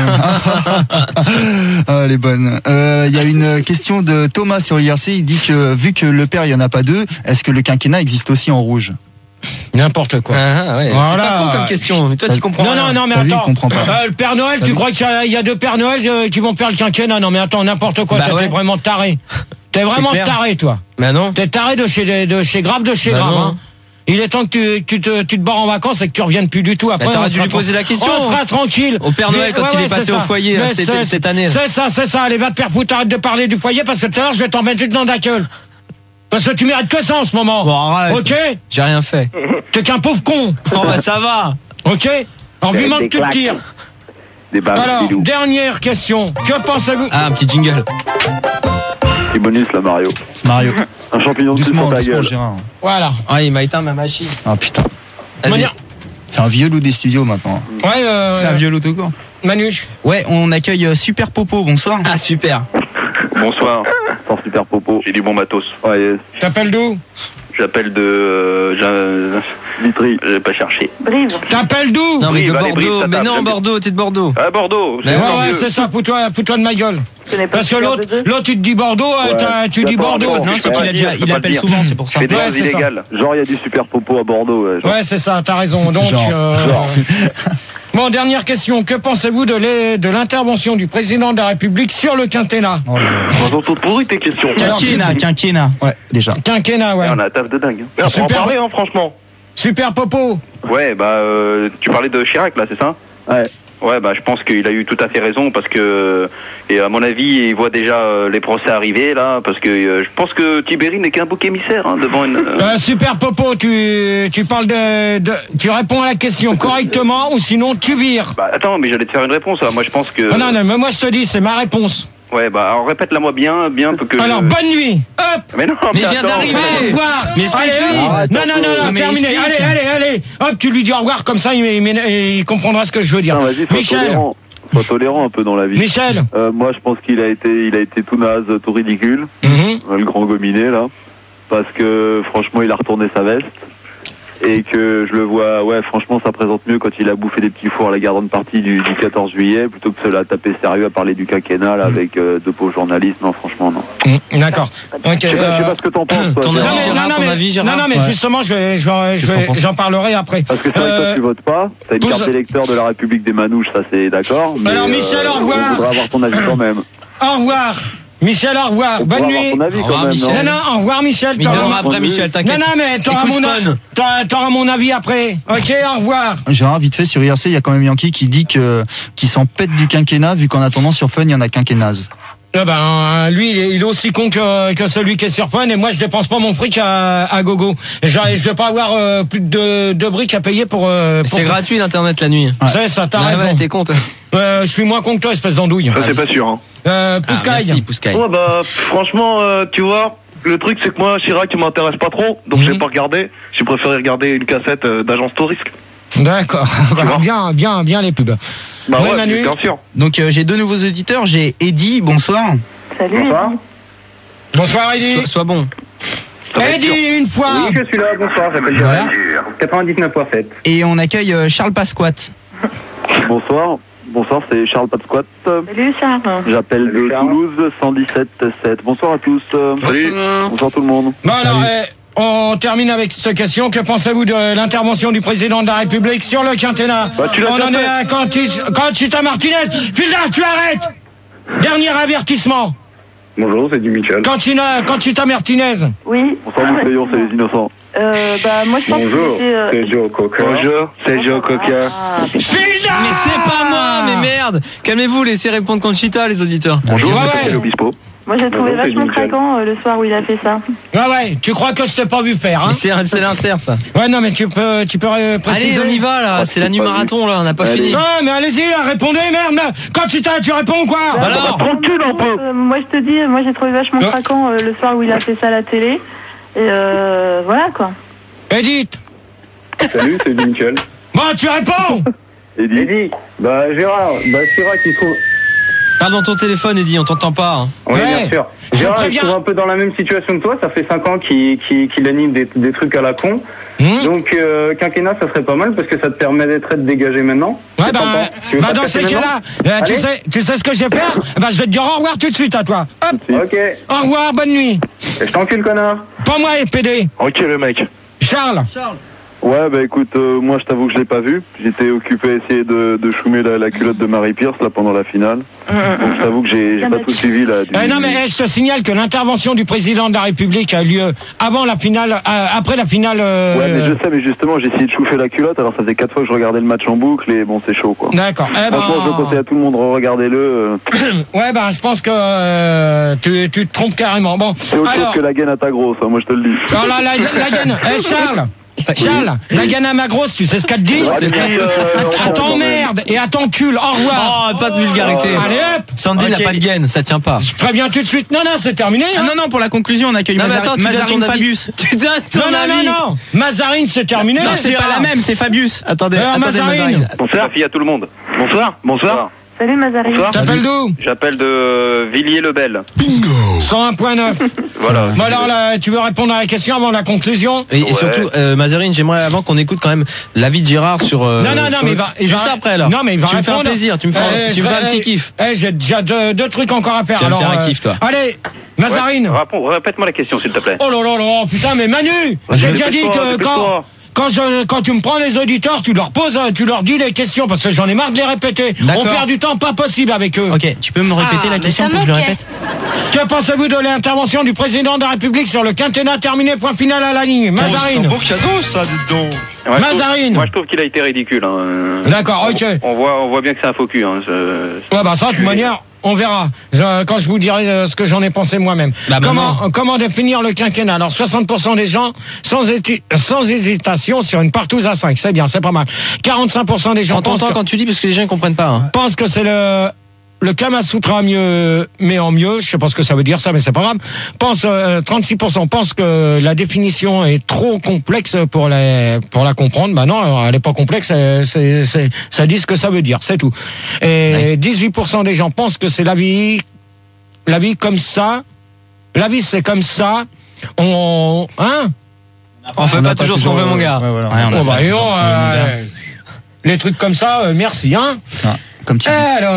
S6: ah, elle est bonne. Euh, Il y a une question de Thomas sur l'I R C. Il dit que vu que le père, il n'y en a pas deux, est-ce que le quinquennat existe aussi en rouge?
S2: N'importe quoi.
S3: Ah, ouais.
S2: Voilà.
S3: C'est pas con comme question. Mais toi, tu comprends.
S2: Non,
S3: rien.
S2: non, non, mais
S6: T'as vu, il
S2: attends.
S6: comprend pas.
S2: Euh, le Père Noël,
S6: T'as
S2: tu
S6: vu
S2: crois qu'il y a- il y, a deux Pères Noël euh, qui vont faire le quinquennat? Non, mais attends, n'importe quoi.
S3: Bah
S2: toi,
S3: ouais.
S2: T'es vraiment taré. T'es vraiment
S3: clair.
S2: taré, toi.
S3: Bah non.
S2: T'es taré de chez, de chez Grave, de chez
S3: Bah
S2: Grave.
S3: non.
S2: Hein. Il est temps que tu, tu, te, tu te barres en vacances et que tu reviennes plus du tout. Après,
S3: Bah, t'aurais
S2: on
S3: dû
S2: sera
S3: lui poser
S2: tra-
S3: la question.
S2: On sera tranquille.
S3: Au Père Noël,
S2: Mais-
S3: quand il est passé
S2: c'est
S3: au
S2: ça.
S3: foyer,
S2: Mais
S3: hein, cet
S2: c'est-
S3: été- cette année.
S2: C'est ça, c'est ça. Allez, va te faire foutre, arrête de parler du foyer parce que tout à l'heure, je vais t'en mettre une dans la gueule. Parce que tu mérites que ça en ce moment.
S3: Bon, arrête.
S2: Ok?
S3: J'ai rien fait.
S2: T'es qu'un pauvre con.
S3: Oh, bah ça va.
S2: Ok? Alors, lui
S10: Des
S2: manque tu te
S10: claques.
S2: tires.
S10: Des balles,
S2: Alors,
S10: Pilou.
S2: dernière question. Que pensez-vous?
S3: Ah, un petit jingle.
S10: Petit bonus là, Mario.
S6: Mario.
S10: Un champignon de plus
S6: Doucement,
S10: sur ta
S6: doucement,
S10: gueule.
S6: Gérard.
S2: Voilà.
S3: Ah, il m'a éteint ma machine.
S6: Ah putain.
S3: Vas-y.
S2: Manière-
S6: C'est un vieux loup des studios maintenant.
S2: Ouais, euh,
S9: C'est un vieux autocours.
S2: Manu.
S9: Ouais, on accueille euh, Super Popo, bonsoir.
S3: Ah, super.
S7: Bonsoir.
S10: Sans super popo.
S7: J'ai du bon matos.
S10: Ouais, yes.
S2: T'appelles d'où?
S7: J'appelle de. Euh, j'ai-
S10: Vitry.
S7: J'ai pas cherché.
S4: Brive.
S2: T'appelles d'où?
S3: Non, mais
S7: Oui,
S3: de
S7: bah, les briques,
S3: Bordeaux.
S7: ça
S3: Mais
S7: tape,
S3: non,
S7: j'aime bien.
S3: Bordeaux, t'es de Bordeaux.
S7: Ah, Bordeaux.
S2: Ouais,
S7: C'est encore
S2: ouais,
S7: mieux.
S2: c'est ça, fous-toi, fous-toi de ma gueule.
S4: Ce n'est pas
S2: Parce que
S4: super
S2: l'autre,
S4: de deux.
S2: l'autre, il te dit Bordeaux, euh,
S10: Ouais,
S2: t'as- tu dis
S10: d'accord,
S2: Bordeaux.
S10: d'accord.
S9: Non, c'est
S7: Ouais,
S9: qu'il a déjà,
S7: faut
S9: il
S7: pas
S9: appelle
S7: le dire.
S9: souvent, c'est pour ça.
S7: Je fais des
S2: Ouais,
S7: choses
S2: c'est ça.
S7: illégales.
S10: Genre, il y a du super popo à Bordeaux. Ouais, genre.
S2: Ouais, c'est ça, t'as raison. Donc,
S6: Genre,
S2: euh,
S6: genre.
S2: bon, dernière question. Que pensez-vous de l'é- de l'intervention du président de la République sur le quinquennat?
S6: Oh, là là.
S10: Ils sont pourris tes questions.
S2: Alors,
S9: Quinquennat, quinquennat.
S6: Ouais, déjà.
S2: Quinquennat, ouais.
S7: On a la taf de dingue.
S10: On
S2: Super.
S10: peut en parler, hein, franchement.
S2: Super Popo.
S7: Ouais, bah, euh, tu parlais de Chirac, là, c'est ça?
S10: Ouais.
S7: Ouais, bah, je pense qu'il a eu tout à fait raison parce que, et à mon avis, il voit déjà euh, les procès arriver, là, parce que euh, je pense que Tibéri n'est qu'un bouc émissaire, hein, devant une. euh,
S2: Euh, Super Popo, tu, tu parles de, de- tu réponds à la question correctement ou sinon tu vires.
S7: Bah, attends, mais j'allais te faire une réponse, là. Moi, je pense que.
S2: Ah non, non, mais moi je te dis, c'est ma réponse.
S7: Ouais, bah, alors répète-la moi bien, bien, pour que.
S2: Alors,
S7: je-
S2: bonne nuit. Hop.
S7: Mais non,
S3: Mais il vient
S7: attends.
S3: d'arriver.
S2: Au revoir.
S3: Mais
S2: Allez,
S3: explique-lui.
S2: allez.
S6: Arrête
S2: Non,
S6: un
S2: non,
S6: peu.
S2: non, non,
S9: Mais
S2: terminé.
S9: explique.
S2: Allez, allez, allez. Hop, tu lui dis au revoir, comme ça, il, il, il comprendra ce que je veux dire.
S10: Non, vas-y, sois
S2: Michel,
S10: tolérant. Sois tolérant un peu dans la vie.
S2: Michel.
S10: Euh, moi, je pense qu'il a été, il a été tout naze, tout ridicule,
S2: Mhm.
S10: euh, le grand gominé là, parce que franchement, il a retourné sa veste et que je le vois, ouais, franchement, ça présente mieux quand il a bouffé des petits fours à la garden party du, du quatorze juillet plutôt que se la taper sérieux à parler du quinquennat là, avec euh, deux pauvres journalistes. Non, franchement, non.
S2: Mhm, D'accord. Ok.
S10: Je sais pas, je sais
S2: euh,
S10: pas ce que t'en penses. toi,
S3: ton
S10: Gérard.
S2: Non, mais,
S3: Gérard,
S2: non, non,
S3: ton
S2: mais,
S3: avis, Gérard
S2: non, non, mais
S6: Ouais.
S2: justement, je vais, je vais- je
S6: Qu'est-ce
S2: vais-
S6: qu'on pense
S2: j'en parlerai après.
S10: Parce que c'est vrai que
S2: Euh,
S10: toi, tu votes pas, t'as une
S2: pose-
S10: carte d'électeur de la République des Manouches, ça c'est d'accord. mais,
S2: Alors, Michel, au revoir.
S10: Je voudrais avoir ton avis quand même.
S2: Au revoir. Michel, au revoir.
S10: On
S2: Bonne
S10: pourra
S2: nuit.
S10: avoir ton avis
S3: Au
S10: quand
S3: revoir,
S10: même,
S3: Michel.
S2: Non, non, au revoir, Michel.
S3: Mais il
S2: T'auras
S3: donnera
S2: mon-
S3: après, Michel,
S2: Non,
S3: t'inquiète.
S2: non, mais t'auras
S3: Écoute
S2: mon,
S3: Fun.
S2: t'auras- t'auras mon avis après. Ok, au revoir.
S6: Gérard, vite fait, sur I R C, il y a quand même Yankee qui dit que, qu'il s'en pète du quinquennat, vu qu'en attendant, sur Fun, il y en a qu'un qui est naze.
S2: Eh ben, lui, il est, il est aussi con que, que celui qui est sur Fun, et moi, je dépense pas mon fric à, à gogo. Je, je vais pas avoir euh, plus de, de briques à payer pour. Euh, pour
S3: C'est gratuit l'internet la nuit.
S2: C'est ça, t'as
S3: Ouais,
S2: raison.
S3: ouais, t'es con. toi.
S2: Euh, je suis moins con que toi, espèce d'andouille.
S7: Ça, c'est pas sûr. Hein.
S2: Euh,
S3: Ah,
S2: Pouscaille.
S3: merci, Pouscaille.
S7: Ouais, bah, franchement, euh, tu vois, le truc, c'est que moi, Chirac, il m'intéresse pas trop, donc
S2: Mhm.
S7: j'ai pas regardé. J'ai préféré regarder une cassette euh, d'Agence Tourisque.
S2: D'accord. Bah, bien, bien, bien les pubs.
S7: Bah
S2: Ouais,
S7: ouais,
S2: Manu.
S7: bien sûr.
S9: Donc euh, j'ai deux nouveaux auditeurs. J'ai Eddy, bonsoir.
S4: Salut.
S7: Bonsoir.
S2: Bonsoir, Eddy.
S3: Sois, sois bon.
S7: Ça va être
S2: Eddy,
S7: sûr.
S2: une fois.
S11: Oui, je suis là, bonsoir, j'appelle
S9: Voilà.
S11: quatre-vingt-dix-neuf point sept.
S9: Et on accueille euh, Charles Pasquat.
S10: Bonsoir. Bonsoir, c'est Charles Patsquat.
S4: Salut Charles.
S10: J'appelle de
S11: Salut, Charles.
S10: Toulouse, cent dix-sept sept. Bonsoir à tous.
S7: Salut.
S10: Bonsoir tout le monde.
S2: Bon, alors, eh, on termine avec cette question. Que pensez-vous de l'intervention du président de la République sur le quinquennat?
S7: Bah, tu l'as
S2: On
S7: déjà
S2: en
S7: fait.
S2: est à Conchita Martinez. Filda, tu arrêtes. Dernier avertissement.
S11: Bonjour, c'est du Michel.
S2: Conchita, Conchita Martinez.
S4: Oui.
S10: Bonsoir, nous payons, c'est les innocents.
S4: Euh, bah, moi, je pense
S11: Bonjour,
S4: que c'était. euh,
S11: c'est Joe Cocker.
S7: Bonjour, c'est Joe Coca.
S4: Ah, putain.
S2: Filda.
S3: Mais c'est pas moi, mais merde. Calmez-vous, laissez répondre Conchita, les auditeurs.
S7: Bonjour,
S2: Ouais,
S7: c'est
S2: ouais.
S7: l'Obispo.
S4: Moi, j'ai trouvé
S11: Bonjour, c'est
S4: vachement
S11: Nickel.
S4: craquant euh, le soir où il a fait ça.
S2: Ouais, ouais. Tu crois que je t'ai pas vu faire, hein?
S3: Mais C'est c'est l'insert, ça.
S2: Ouais, non, mais tu peux, tu peux euh, préciser.
S3: Allez, on y va, là. C'est la nuit marathon, là. On n'a pas
S10: Allez.
S3: fini.
S2: Ouais, mais allez-y, là, répondez, merde. Conchita, tu réponds ou quoi?
S3: Bah alors.
S7: Tranquille un peu.
S4: Euh, moi, je te dis, moi, j'ai trouvé vachement
S2: Ouais.
S4: craquant euh, le soir où il a fait ça à la télé. Et euh, voilà, quoi.
S2: Edith.
S11: Salut, c'est du Michel.
S2: Bon, tu réponds.
S10: Eddy.
S11: Eddy, bah Gérard, bah Chirac, il trouve.
S3: Parle dans ton téléphone, Eddy, on t'entend pas. hein.
S11: Oui,
S2: Ouais.
S11: bien sûr.
S2: Je
S11: Gérard, il
S2: préviens.
S11: se trouve un peu dans la même situation que toi. Ça fait cinq ans qu'il qu'il- qu'il anime des, des trucs à la con.
S2: Hmm.
S11: Donc, euh, quinquennat, ça serait pas mal parce que ça te permet d'être dégagé maintenant.
S2: Ouais,
S11: Qu'est-ce que
S2: bah,
S11: t'en penses Tu veux
S2: bah
S11: pas
S2: dans
S11: te
S2: ces
S11: casser
S2: cas-là, euh, tu
S11: Allez.
S2: sais, tu sais ce que je vais faire? Bah, je vais te dire au revoir tout de suite à toi. Hop,
S11: maintenant Ok.
S2: au revoir, bonne nuit.
S11: Et je t'encule, connard.
S2: Pas moi, et P D.
S7: Ok, le mec.
S2: Charles.
S10: Ouais, bah écoute, euh, moi je t'avoue que je l'ai pas vu. J'étais occupé à essayer de, de choumer la, la culotte de Marie Pierce là pendant la finale. Donc je t'avoue que j'ai j'ai pas tout suivi là. du-
S2: Eh non, mais eh, je te signale que l'intervention du président de la République a lieu avant la finale, euh, après la finale. euh,
S10: Ouais, mais je sais, mais justement, j'ai essayé de chauffer la culotte. Alors ça faisait quatre fois que je regardais le match en boucle et bon, c'est chaud quoi.
S2: D'accord. Eh ben,
S10: Franchement, je conseille à tout le monde, regardez-le. Euh,
S2: ouais, ben, je pense que euh, tu, tu te trompes carrément. Bon,
S10: c'est autre
S2: alors.
S10: chose que la gaine à ta grosse, hein, moi je te le dis.
S2: Alors, la, la, la gaine. Eh, Charles. Charles, la gaine à ma grosse, tu sais ce qu'elle te dit?
S10: C'est vrai, euh,
S2: À ton merde et à ton cul. Au revoir.
S3: Oh, pas de vulgarité.
S2: Allez hop.
S3: Sandy n'a
S2: Ok.
S3: pas de gaine, ça tient pas.
S2: Je préviens tout de suite. Non, non, c'est terminé.
S9: Ah
S2: hein.
S9: non, non, pour la conclusion, on accueille
S3: Non, mais
S9: Mazar-
S3: attends, tu donnes
S9: Mazarine
S3: ton avis.
S9: Fabius.
S3: Tu donnes ton
S2: Non, non,
S3: avis.
S2: non, non. Mazarine, c'est terminé.
S9: Non, c'est pas la même, c'est Fabius.
S3: Attendez,
S2: Euh,
S3: attendez,
S2: Mazarine.
S3: Mazarine.
S7: Bonsoir, fille à tout le monde. Bonsoir. Bonsoir.
S4: Salut Mazarine.
S7: Bonsoir.
S2: T'appelles d'où?
S7: J'appelle de euh, Villiers-le-Bel.
S2: cent un virgule neuf.
S7: Voilà.
S2: Bon alors là, tu veux répondre à la question avant la conclusion?
S3: Et, et
S7: Ouais.
S3: surtout, euh, Mazarine, j'aimerais avant qu'on écoute quand même l'avis de Gérard sur. euh,
S2: Non, non, non,
S3: sur-
S2: mais il va, il
S3: Juste
S2: va-
S3: après alors.
S2: Non, mais il va
S3: tu me fais un
S2: répondre.
S3: plaisir, tu me fais, un-
S2: Eh,
S3: tu me
S2: je
S3: fais un
S2: vais-
S3: petit kiff.
S2: Eh, j'ai déjà deux, deux trucs encore à faire.
S3: Tu vas me
S2: alors,
S3: faire un
S2: euh,
S3: kiff, toi.
S2: Allez, Mazarine.
S7: Réponds- Répète-moi la question, s'il te plaît.
S2: Oh là là là, putain, mais Manu, j'ai déjà dit
S7: dépêche-toi,
S2: que quand,
S7: dépêche-toi.
S2: quand, je, quand tu me prends les auditeurs, tu leur poses, tu leur dis les questions parce que j'en ai marre de les répéter. On
S9: D'accord.
S2: perd du temps pas possible avec eux.
S9: Ok, tu peux me répéter la question pour que je le répète?
S2: Que pensez-vous de l'intervention du président de la République sur le quinquennat terminé, point final à la ligne? Mazarine.
S6: cadeau ça, dites donc.
S7: Moi, je trouve-
S2: Mazarine.
S7: Moi, je trouve qu'il a été ridicule. hein.
S2: D'accord, ok.
S7: On, on voit, on voit bien que c'est un faux cul. Hein. Je-
S2: Ouais, bah ça, de toute manière, on verra. Je- quand je vous dirai euh, ce que j'en ai pensé moi-même.
S3: Bah,
S2: comment,
S3: maman.
S2: comment définir le quinquennat? Alors, soixante pour cent des gens, sans, héti- sans hésitation, sur une partouze à cinq. C'est bien, c'est pas mal. quarante-cinq pour cent des gens
S3: Prends ton
S2: pensent
S3: temps
S2: que,
S3: quand tu dis parce que les gens ne comprennent pas. hein.
S2: pensent que c'est le... Le Kama Sutra mieux, mais en mieux, je sais pas ce que ça veut dire ça, mais c'est pas grave. Pense, euh, trente-six pour cent pensent que la définition est trop complexe pour les, pour la comprendre. Bah non, elle est pas complexe, c'est, c'est, c'est- ça dit ce que ça veut dire, c'est tout. Et dix-huit pour cent des gens pensent que c'est la vie, la vie comme ça. La vie c'est comme ça. On, hein?
S3: On fait pas toujours ce qu'on veut, mon gars.
S6: Ouais, voilà.
S9: Ouais, on a
S2: Oh, bah,
S9: pas
S2: et
S9: toujours
S2: on,
S9: ce qu'on veut, mon gars.
S2: euh, les trucs comme ça, euh, merci, hein?
S6: Ah, comme tu dis.
S2: Alors,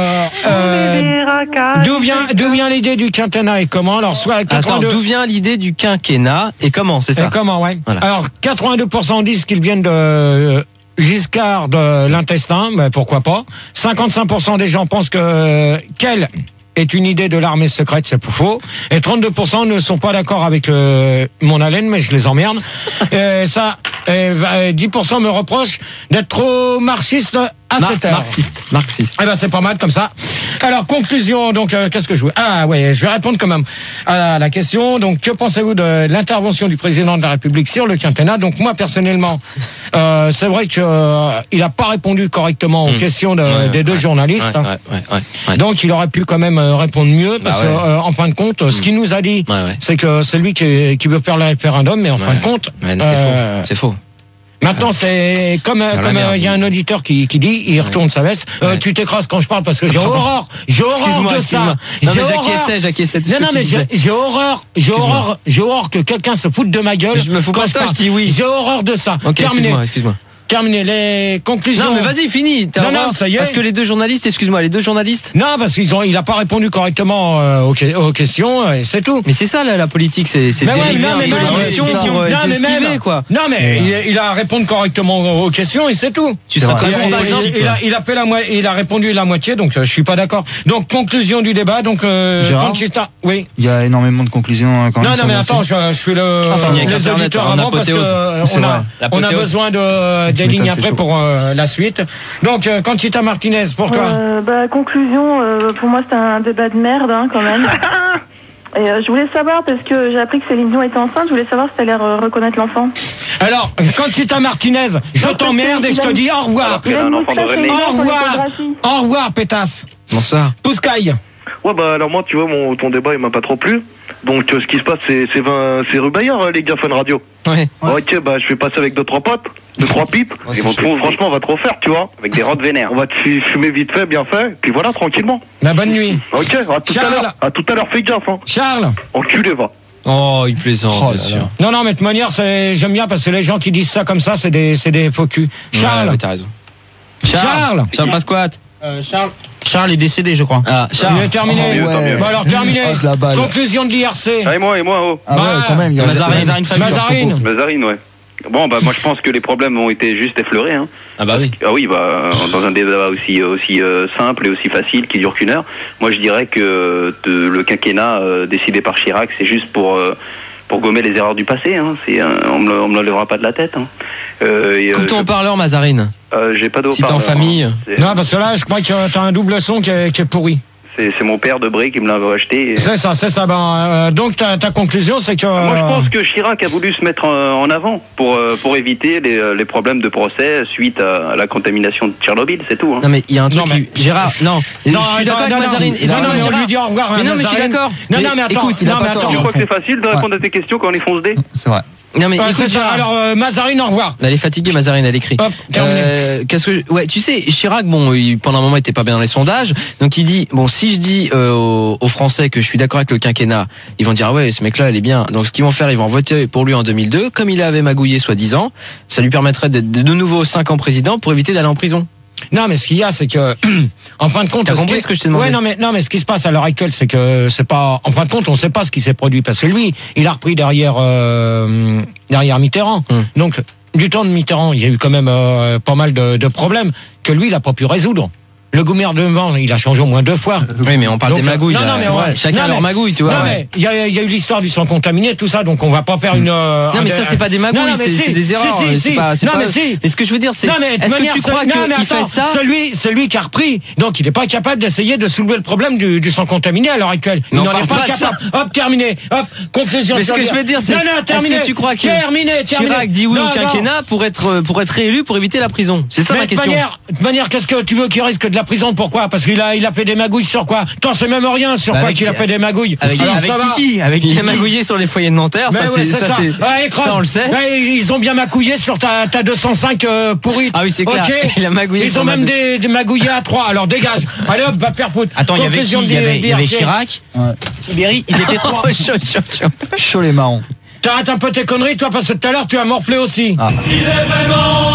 S2: euh, d'où vient, d'où vient l'idée du quinquennat et comment? Alors, soit
S3: Attends,
S2: quatre-vingt-deux
S3: d'où vient l'idée du quinquennat et comment, c'est
S2: et
S3: ça?
S2: comment, ouais.
S3: Voilà.
S2: Alors, quatre-vingt-deux pour cent disent qu'ils viennent de euh, Giscard de l'intestin, mais pourquoi pas. cinquante-cinq pour cent des gens pensent que euh, quel est une idée de l'armée secrète, c'est faux. Et trente-deux pour cent ne sont pas d'accord avec euh, mon haleine, mais je les emmerde. Et ça, et dix pour cent me reprochent d'être trop marxiste à
S3: Mar-
S2: cette heure.
S3: Marxiste, marxiste.
S2: Eh ben c'est pas mal comme ça. Alors conclusion, donc euh, qu'est-ce que je veux Ah ouais, je vais répondre quand même à la question. Donc que pensez-vous de l'intervention du président de la République sur le quinquennat? Donc moi personnellement, euh, c'est vrai que euh, il a pas répondu correctement aux mmh. questions de, ouais, des deux ouais, journalistes.
S3: Ouais, ouais, ouais, ouais, ouais.
S2: Donc il aurait pu quand même répondre mieux parce
S3: bah ouais.
S2: que euh, en fin de compte, mmh. ce qu'il nous a dit,
S3: ouais, ouais.
S2: c'est que c'est lui qui, qui veut faire le référendum, mais en
S3: ouais.
S2: fin de compte,
S3: ouais, c'est euh, faux. C'est faux.
S2: Maintenant, c'est comme comme il y a un auditeur qui qui dit, il retourne sa veste. Euh,
S3: ouais.
S2: Tu t'écrases quand je parle parce que j'ai horreur, j'ai horreur de ça.
S3: Non mais j'acquiesçais, j'acquiesçais.
S2: Non non mais j'ai, j'ai horreur, j'ai horreur, j'ai horreur que quelqu'un se foute de ma gueule.
S3: Je me fous pas de toi, je dis oui.
S2: J'ai horreur de ça.
S3: Ok,
S2: Terminé.
S3: excuse-moi, excuse-moi.
S2: Terminé les conclusions.
S3: Non mais vas-y, finis.
S2: Non non, ça y est.
S3: Parce que les deux journalistes, excuse-moi, les deux journalistes.
S2: Non, parce qu'ils ont, il a pas répondu correctement euh, aux, aux questions, et c'est tout.
S3: Mais c'est ça la, la politique, c'est c'est
S2: dérivé un peu
S3: les questions pour euh, s'esquiver quoi.
S2: Non mais il, il a répondu correctement aux questions et c'est tout.
S3: Tu seras très bon, par exemple.
S2: Il, il a, il a fait la moitié, il a répondu la moitié, donc euh, je suis pas d'accord. Donc conclusion du débat, donc euh, Conchita, oui.
S6: Il y a énormément de conclusions hein, quand
S2: non,
S6: même.
S2: Non non mais attends, je, je suis le
S3: enfin,
S2: les auditeurs avant parce que euh, on a on a besoin de des lignes après pour Euh, la suite. Donc, euh, Conchita Martinez, pour toi
S4: euh, bah, conclusion, euh, pour moi, c'est un débat de merde, hein, quand même. Et euh, je voulais savoir, parce que j'ai appris que Céline Dion était enceinte, je voulais savoir si tu allais euh, reconnaître l'enfant.
S2: Alors, Conchita Martinez, je t'emmerde et je te dis au revoir. Au revoir. Au revoir, pétasse.
S3: Bonsoir.
S2: Pouscaille.
S12: Ouais, bah alors moi, tu vois, mon, ton débat, il m'a pas trop plu. Donc, euh, ce qui se passe, c'est, c'est, vingt, c'est rue Bayard, les gars, Fun Radio.
S3: Ouais.
S12: Ok, bah je vais passer avec deux, trois potes, deux, trois pipes.
S7: Ouais,
S12: et vont trop, franchement, on va trop faire, tu vois.
S7: Avec des rottes vénères.
S12: On va te fumer vite fait, bien fait, puis voilà, tranquillement.
S2: La bonne nuit.
S12: Ok, à tout
S2: Charles.
S12: à l'heure. À tout à l'heure, fais gaffe, hein.
S2: Charles.
S12: Enculé, va.
S3: Oh, il plaisante, oh, bien sûr.
S2: Non, non, mais de toute manière, c'est, j'aime bien parce que les gens qui disent ça comme ça, c'est des, c'est des faux culs. Charles.
S3: Ouais, ouais, t'as raison.
S2: Charles.
S3: Charles, Charles Pasquat.
S6: Euh, Charles. Charles est décédé, je crois.
S3: Ah, Charles.
S2: Il est terminé.
S6: Oh, ouais.
S2: Bah alors terminé.
S6: Oh,
S2: conclusion de l'I R C.
S7: Ah, et moi, et moi, oh.
S6: Ah ouais,
S2: bah,
S6: quand même. Il y a
S3: Mazarine.
S2: Mazarine.
S7: Mazarine, ouais. Bon, bah moi je pense que les problèmes ont été juste effleurés. Hein.
S3: Ah bah oui.
S7: Ah oui, bah dans un débat aussi aussi euh, simple et aussi facile qui dure qu'une heure, moi je dirais que de, le quinquennat euh, décidé par Chirac, c'est juste pour euh, pour gommer les erreurs du passé. Hein. C'est euh, on me on me l'enlèvera pas de la tête. Hein. Euh, et,
S3: Coupe ton
S7: euh,
S3: haut-parleur, Mazarine.
S7: Euh, j'ai pas de
S3: Si t'es en famille.
S7: Hein.
S2: Non, parce que là, je crois que t'as un double son qui est, qui est pourri.
S7: C'est, c'est mon père de Bray qui me l'a acheté. Et...
S2: C'est ça, c'est ça. Ben, euh, donc ta, ta conclusion, c'est que.
S7: Moi, je pense que Chirac a voulu se mettre en, en avant pour euh, pour éviter les, les problèmes de procès suite à la contamination de Tchernobyl, c'est tout. Hein.
S3: Non mais il y a un truc.
S2: Non, mais...
S3: qui... Gérard, non.
S2: Non,
S3: je suis d'accord avec Mazarine.
S2: Non, non, mais on lui dit au revoir.
S3: Mais non, mais je suis d'accord.
S2: Non, non, mais attends.
S3: Écoute,
S2: non, mais attends.
S7: Je crois que c'est facile de répondre à tes questions quand on est fonce dé.
S6: C'est vrai.
S3: Non mais
S2: euh,
S3: écoute,
S2: c'est ça. Alors euh, Mazarine, au revoir.
S3: Elle est fatiguée, Mazarine, elle écrit.
S2: Hop, terminé.
S3: Euh, qu'est-ce que ouais, tu sais, Chirac, bon, il, pendant un moment, il était pas bien dans les sondages, donc il dit, bon, si je dis euh, aux, aux Français que je suis d'accord avec le quinquennat, ils vont dire ah ouais, ce mec-là, il est bien. Donc ce qu'ils vont faire, ils vont voter pour lui en deux mille deux, comme il avait magouillé soi-disant, ça lui permettrait d'être de, de nouveau cinq ans président pour éviter d'aller en prison.
S2: Non, mais ce qu'il y a, c'est que, en fin de compte,
S3: t'as
S2: ce
S3: compris
S2: qui...
S3: ce que je t'ai demandé?
S2: Ouais, non, mais non, mais ce qui se passe à l'heure actuelle, c'est que c'est pas, en fin de compte, on sait pas ce qui s'est produit parce que lui, il a repris derrière euh, derrière Mitterrand. Hum. Donc, du temps de Mitterrand, il y a eu quand même euh, pas mal de, de problèmes que lui, il a pas pu résoudre. Le gouvernement, il a changé au moins deux fois.
S3: Oui, mais on parle
S2: donc,
S3: des magouilles.
S2: Non,
S3: là,
S2: non, mais ouais.
S3: Chacun
S2: non,
S3: leur
S2: mais,
S3: magouille, tu vois.
S2: Non,
S3: ouais.
S2: mais il y, y a eu l'histoire du sang contaminé, tout ça, donc on va pas faire une. Euh,
S3: non, mais
S2: un,
S3: ça, c'est pas des magouilles, non, non, c'est,
S2: si,
S3: c'est des erreurs.
S2: Si, si,
S3: c'est
S2: si.
S3: pas, c'est
S2: non,
S3: pas...
S2: mais si.
S3: Mais ce que je veux dire, c'est.
S2: Non, mais
S3: est-ce que tu crois qu'il fait ça?
S2: Celui, celui qui a repris, donc il n'est pas capable d'essayer de soulever le problème du, du sang contaminé à l'heure actuelle. Il n'en est pas capable. Hop, terminé. Hop, conclusion.
S3: Mais ce que je veux dire, c'est.
S2: Non, non, terminé.
S3: Est-ce que tu crois que
S2: terminé, terminé.
S3: Chirac dit oui au quinquennat pour être pour être réélu pour éviter la prison? C'est ça ma question.
S2: De manière, qu'est-ce que tu veux qu'il risque de la prison? Pourquoi? Parce qu'il a, il a fait des magouilles sur quoi? Toi, c'est même rien sur bah quoi qu'il a fait des magouilles.
S3: Avec,
S2: alors,
S3: avec Titi, avec il a magouillé sur les foyers de Nanterre, ça, ouais, c'est,
S2: c'est
S3: ça,
S2: ça.
S3: c'est,
S2: ouais,
S3: ça on le sait.
S2: Ouais, ils ont bien magouillé sur ta, ta deux cent cinq euh, pourrie.
S3: Ah oui, c'est clair.
S2: Okay.
S3: Il a magouillé.
S2: Ils ont même des, des magouillés à trois. Alors dégage. Allez hop, va faire foutre.
S9: Attends, il y avait qui? Il y avait, il y avait Chirac, ouais. Sibérie, ils étaient trois.
S3: chaud, chaud, chaud.
S6: Chaud les marrons.
S2: T'arrêtes un peu tes conneries, toi, parce que tout à l'heure tu as morflé aussi.
S6: Ah.
S13: Il est vraiment,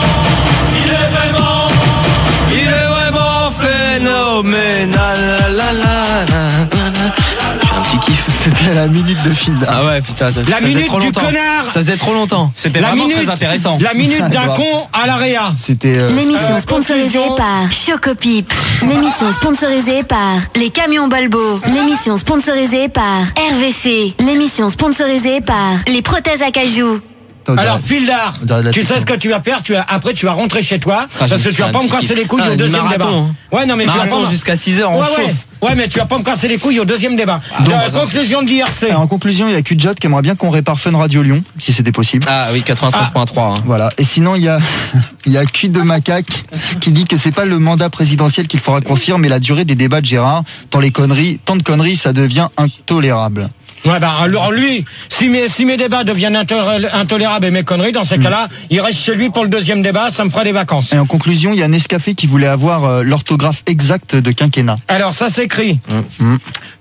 S13: il est vraiment,
S3: il est vraiment phénoménal. La, la, la, la, la. J'ai un petit kiff.
S6: C'était la minute de Fildar.
S3: Ah ouais, putain, ça,
S2: La
S3: ça
S2: minute
S3: faisait trop
S2: du
S3: longtemps.
S2: connard.
S3: Ça faisait trop longtemps.
S9: C'était
S2: La
S9: vraiment
S2: minute,
S9: très intéressant.
S2: la minute d'un con à la réa.
S6: C'était. euh,
S8: L'émission
S2: Euh,
S8: sponsorisée
S2: conclusion.
S8: par Chocopip. L'émission sponsorisée par Les Camions Balbo. L'émission sponsorisée par R V C. L'émission sponsorisée par Les Prothèses à Cajou.
S6: attends,
S2: Alors,
S6: on
S2: Fildar,
S6: on dirait de la
S2: tu sais
S6: techno.
S2: ce que tu vas faire, tu vas, après tu vas rentrer chez toi,
S3: Ah,
S2: parce
S3: je
S2: que
S3: me
S2: tu vas
S3: suis
S2: pas
S3: un
S2: me
S3: petit
S2: casser les couilles
S3: Ah,
S2: au
S3: du
S2: deuxième
S3: marathon,
S2: débat.
S3: hein.
S2: Ouais, non, mais tu vas
S3: Marathon
S2: pas...
S3: jusqu'à six heures, on
S2: ouais,
S3: chauffe.
S2: ouais. ouais, mais tu vas pas me casser les couilles au deuxième débat.
S6: Donc,
S2: La conclusion de l'I R C.
S6: Alors, en conclusion, il y a Kudjat qui aimerait bien qu'on répare Fun Radio Lyon, si c'était possible.
S3: Ah oui, quatre-vingt-treize point trois. hein.
S6: Voilà. Et sinon, il y a, il y a Cul de Macaque qui dit que c'est pas le mandat présidentiel qu'il faut raccourcir, mais la durée des débats de Gérard. Tant les conneries, tant de conneries, ça devient intolérable.
S2: Ouais, bah, alors lui, si mes, si mes débats deviennent intolé- intolérables et mes conneries, dans ces cas-là, il reste chez lui pour le deuxième débat, ça me fera des vacances.
S6: Et en conclusion, il y a Nescafé qui voulait avoir euh, l'orthographe exacte de quinquennat.
S2: Alors, ça s'écrit
S6: Mm.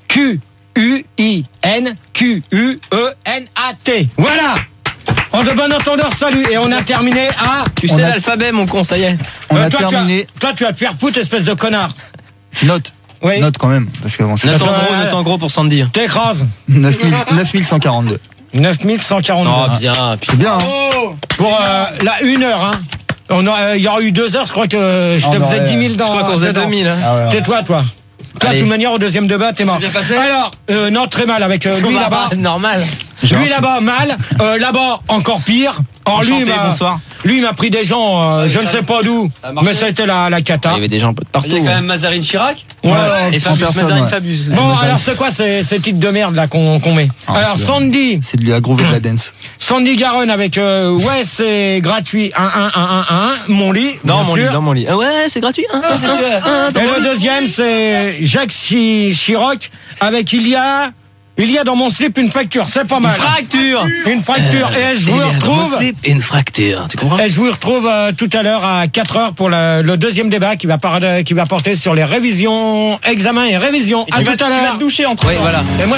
S2: Q U I N Q U E N A T. Voilà. En de bon entendeur, salut. Et on a terminé à...
S3: Tu
S6: On
S3: sais
S6: a-
S3: l'alphabet, mon con, ça y est.
S6: On
S2: Euh,
S6: a
S2: toi,
S6: terminé.
S2: Tu vas, toi, tu vas te faire foutre, espèce de connard.
S6: Note.
S2: Oui.
S6: Note quand même, parce qu'avant c'est
S3: Note en
S2: Ça,
S3: gros,
S2: euh,
S3: note en gros pour Sandy.
S2: T'écrases.
S6: neuf mille cent quarante-deux.
S2: neuf mille cent quarante-deux.
S3: Oh, bien.
S6: C'est bien, hein.
S2: Pour euh, la une heure, hein. On aura- Il y aura eu deux heures, je crois que euh, je
S6: On
S2: te faisais
S6: aurait-
S2: dix mille dans...
S3: Je crois qu'on faisait
S2: dedans.
S3: deux mille. hein.
S6: Ah ouais, ouais.
S2: Tais-toi, toi. Toi, de
S3: Allez.
S2: toute manière, au deuxième débat, t'es mort.
S3: bien passé
S2: Alors, euh, non, très mal avec euh, lui là-bas.
S3: Normal.
S2: Lui là-bas, mal. Euh, là-bas, encore pire. Or, lui,
S9: Enchanté,
S2: il m'a-
S9: bonsoir.
S2: lui, il m'a pris des gens, euh, je ne sais pas d'où,
S9: a marché.
S2: mais ça a été la, la cata.
S3: Il y avait des gens un peu de partout.
S14: Il y a quand même Mazarine Chirac.
S2: Ouais,
S6: Ouais,
S14: Et
S6: cent
S14: Fabius,
S6: personnes,
S14: Mazarine
S6: ouais.
S14: Fabius.
S2: Bon, alors c'est quoi ces, ces titres de merde là qu'on qu'on met
S6: Ah,
S2: Alors,
S6: c'est
S2: Sandy,
S6: C'est de lui aggrover de la dance.
S2: Sandy Garonne avec euh, ouais, c'est gratuit, un un un un un mon lit.
S3: Dans
S2: bien
S3: mon lit,
S2: sûr.
S3: dans mon lit. Ah ouais, c'est gratuit. hein,
S2: Ah,
S3: c'est sûr. Ah, dans
S2: Et
S3: mon
S2: le
S3: lit.
S2: deuxième, c'est Jacques Chi- Chirac avec il y a. Il y a dans mon slip une fracture, c'est pas mal.
S3: Fracture.
S2: Une fracture. Et je
S3: Il
S2: vous
S3: y a dans mon
S2: retrouve.
S3: slip une fracture. Tu comprends?
S2: Et je vous retrouve euh, tout à l'heure à quatre heures pour le, le deuxième débat qui va, par- qui va porter sur les révisions, examens et révisions.
S9: Et
S2: À
S9: tu
S2: tout
S9: vas,
S2: à
S9: tu vas
S2: l'heure.
S9: te doucher entre
S3: Oui, voilà.
S2: Et moi,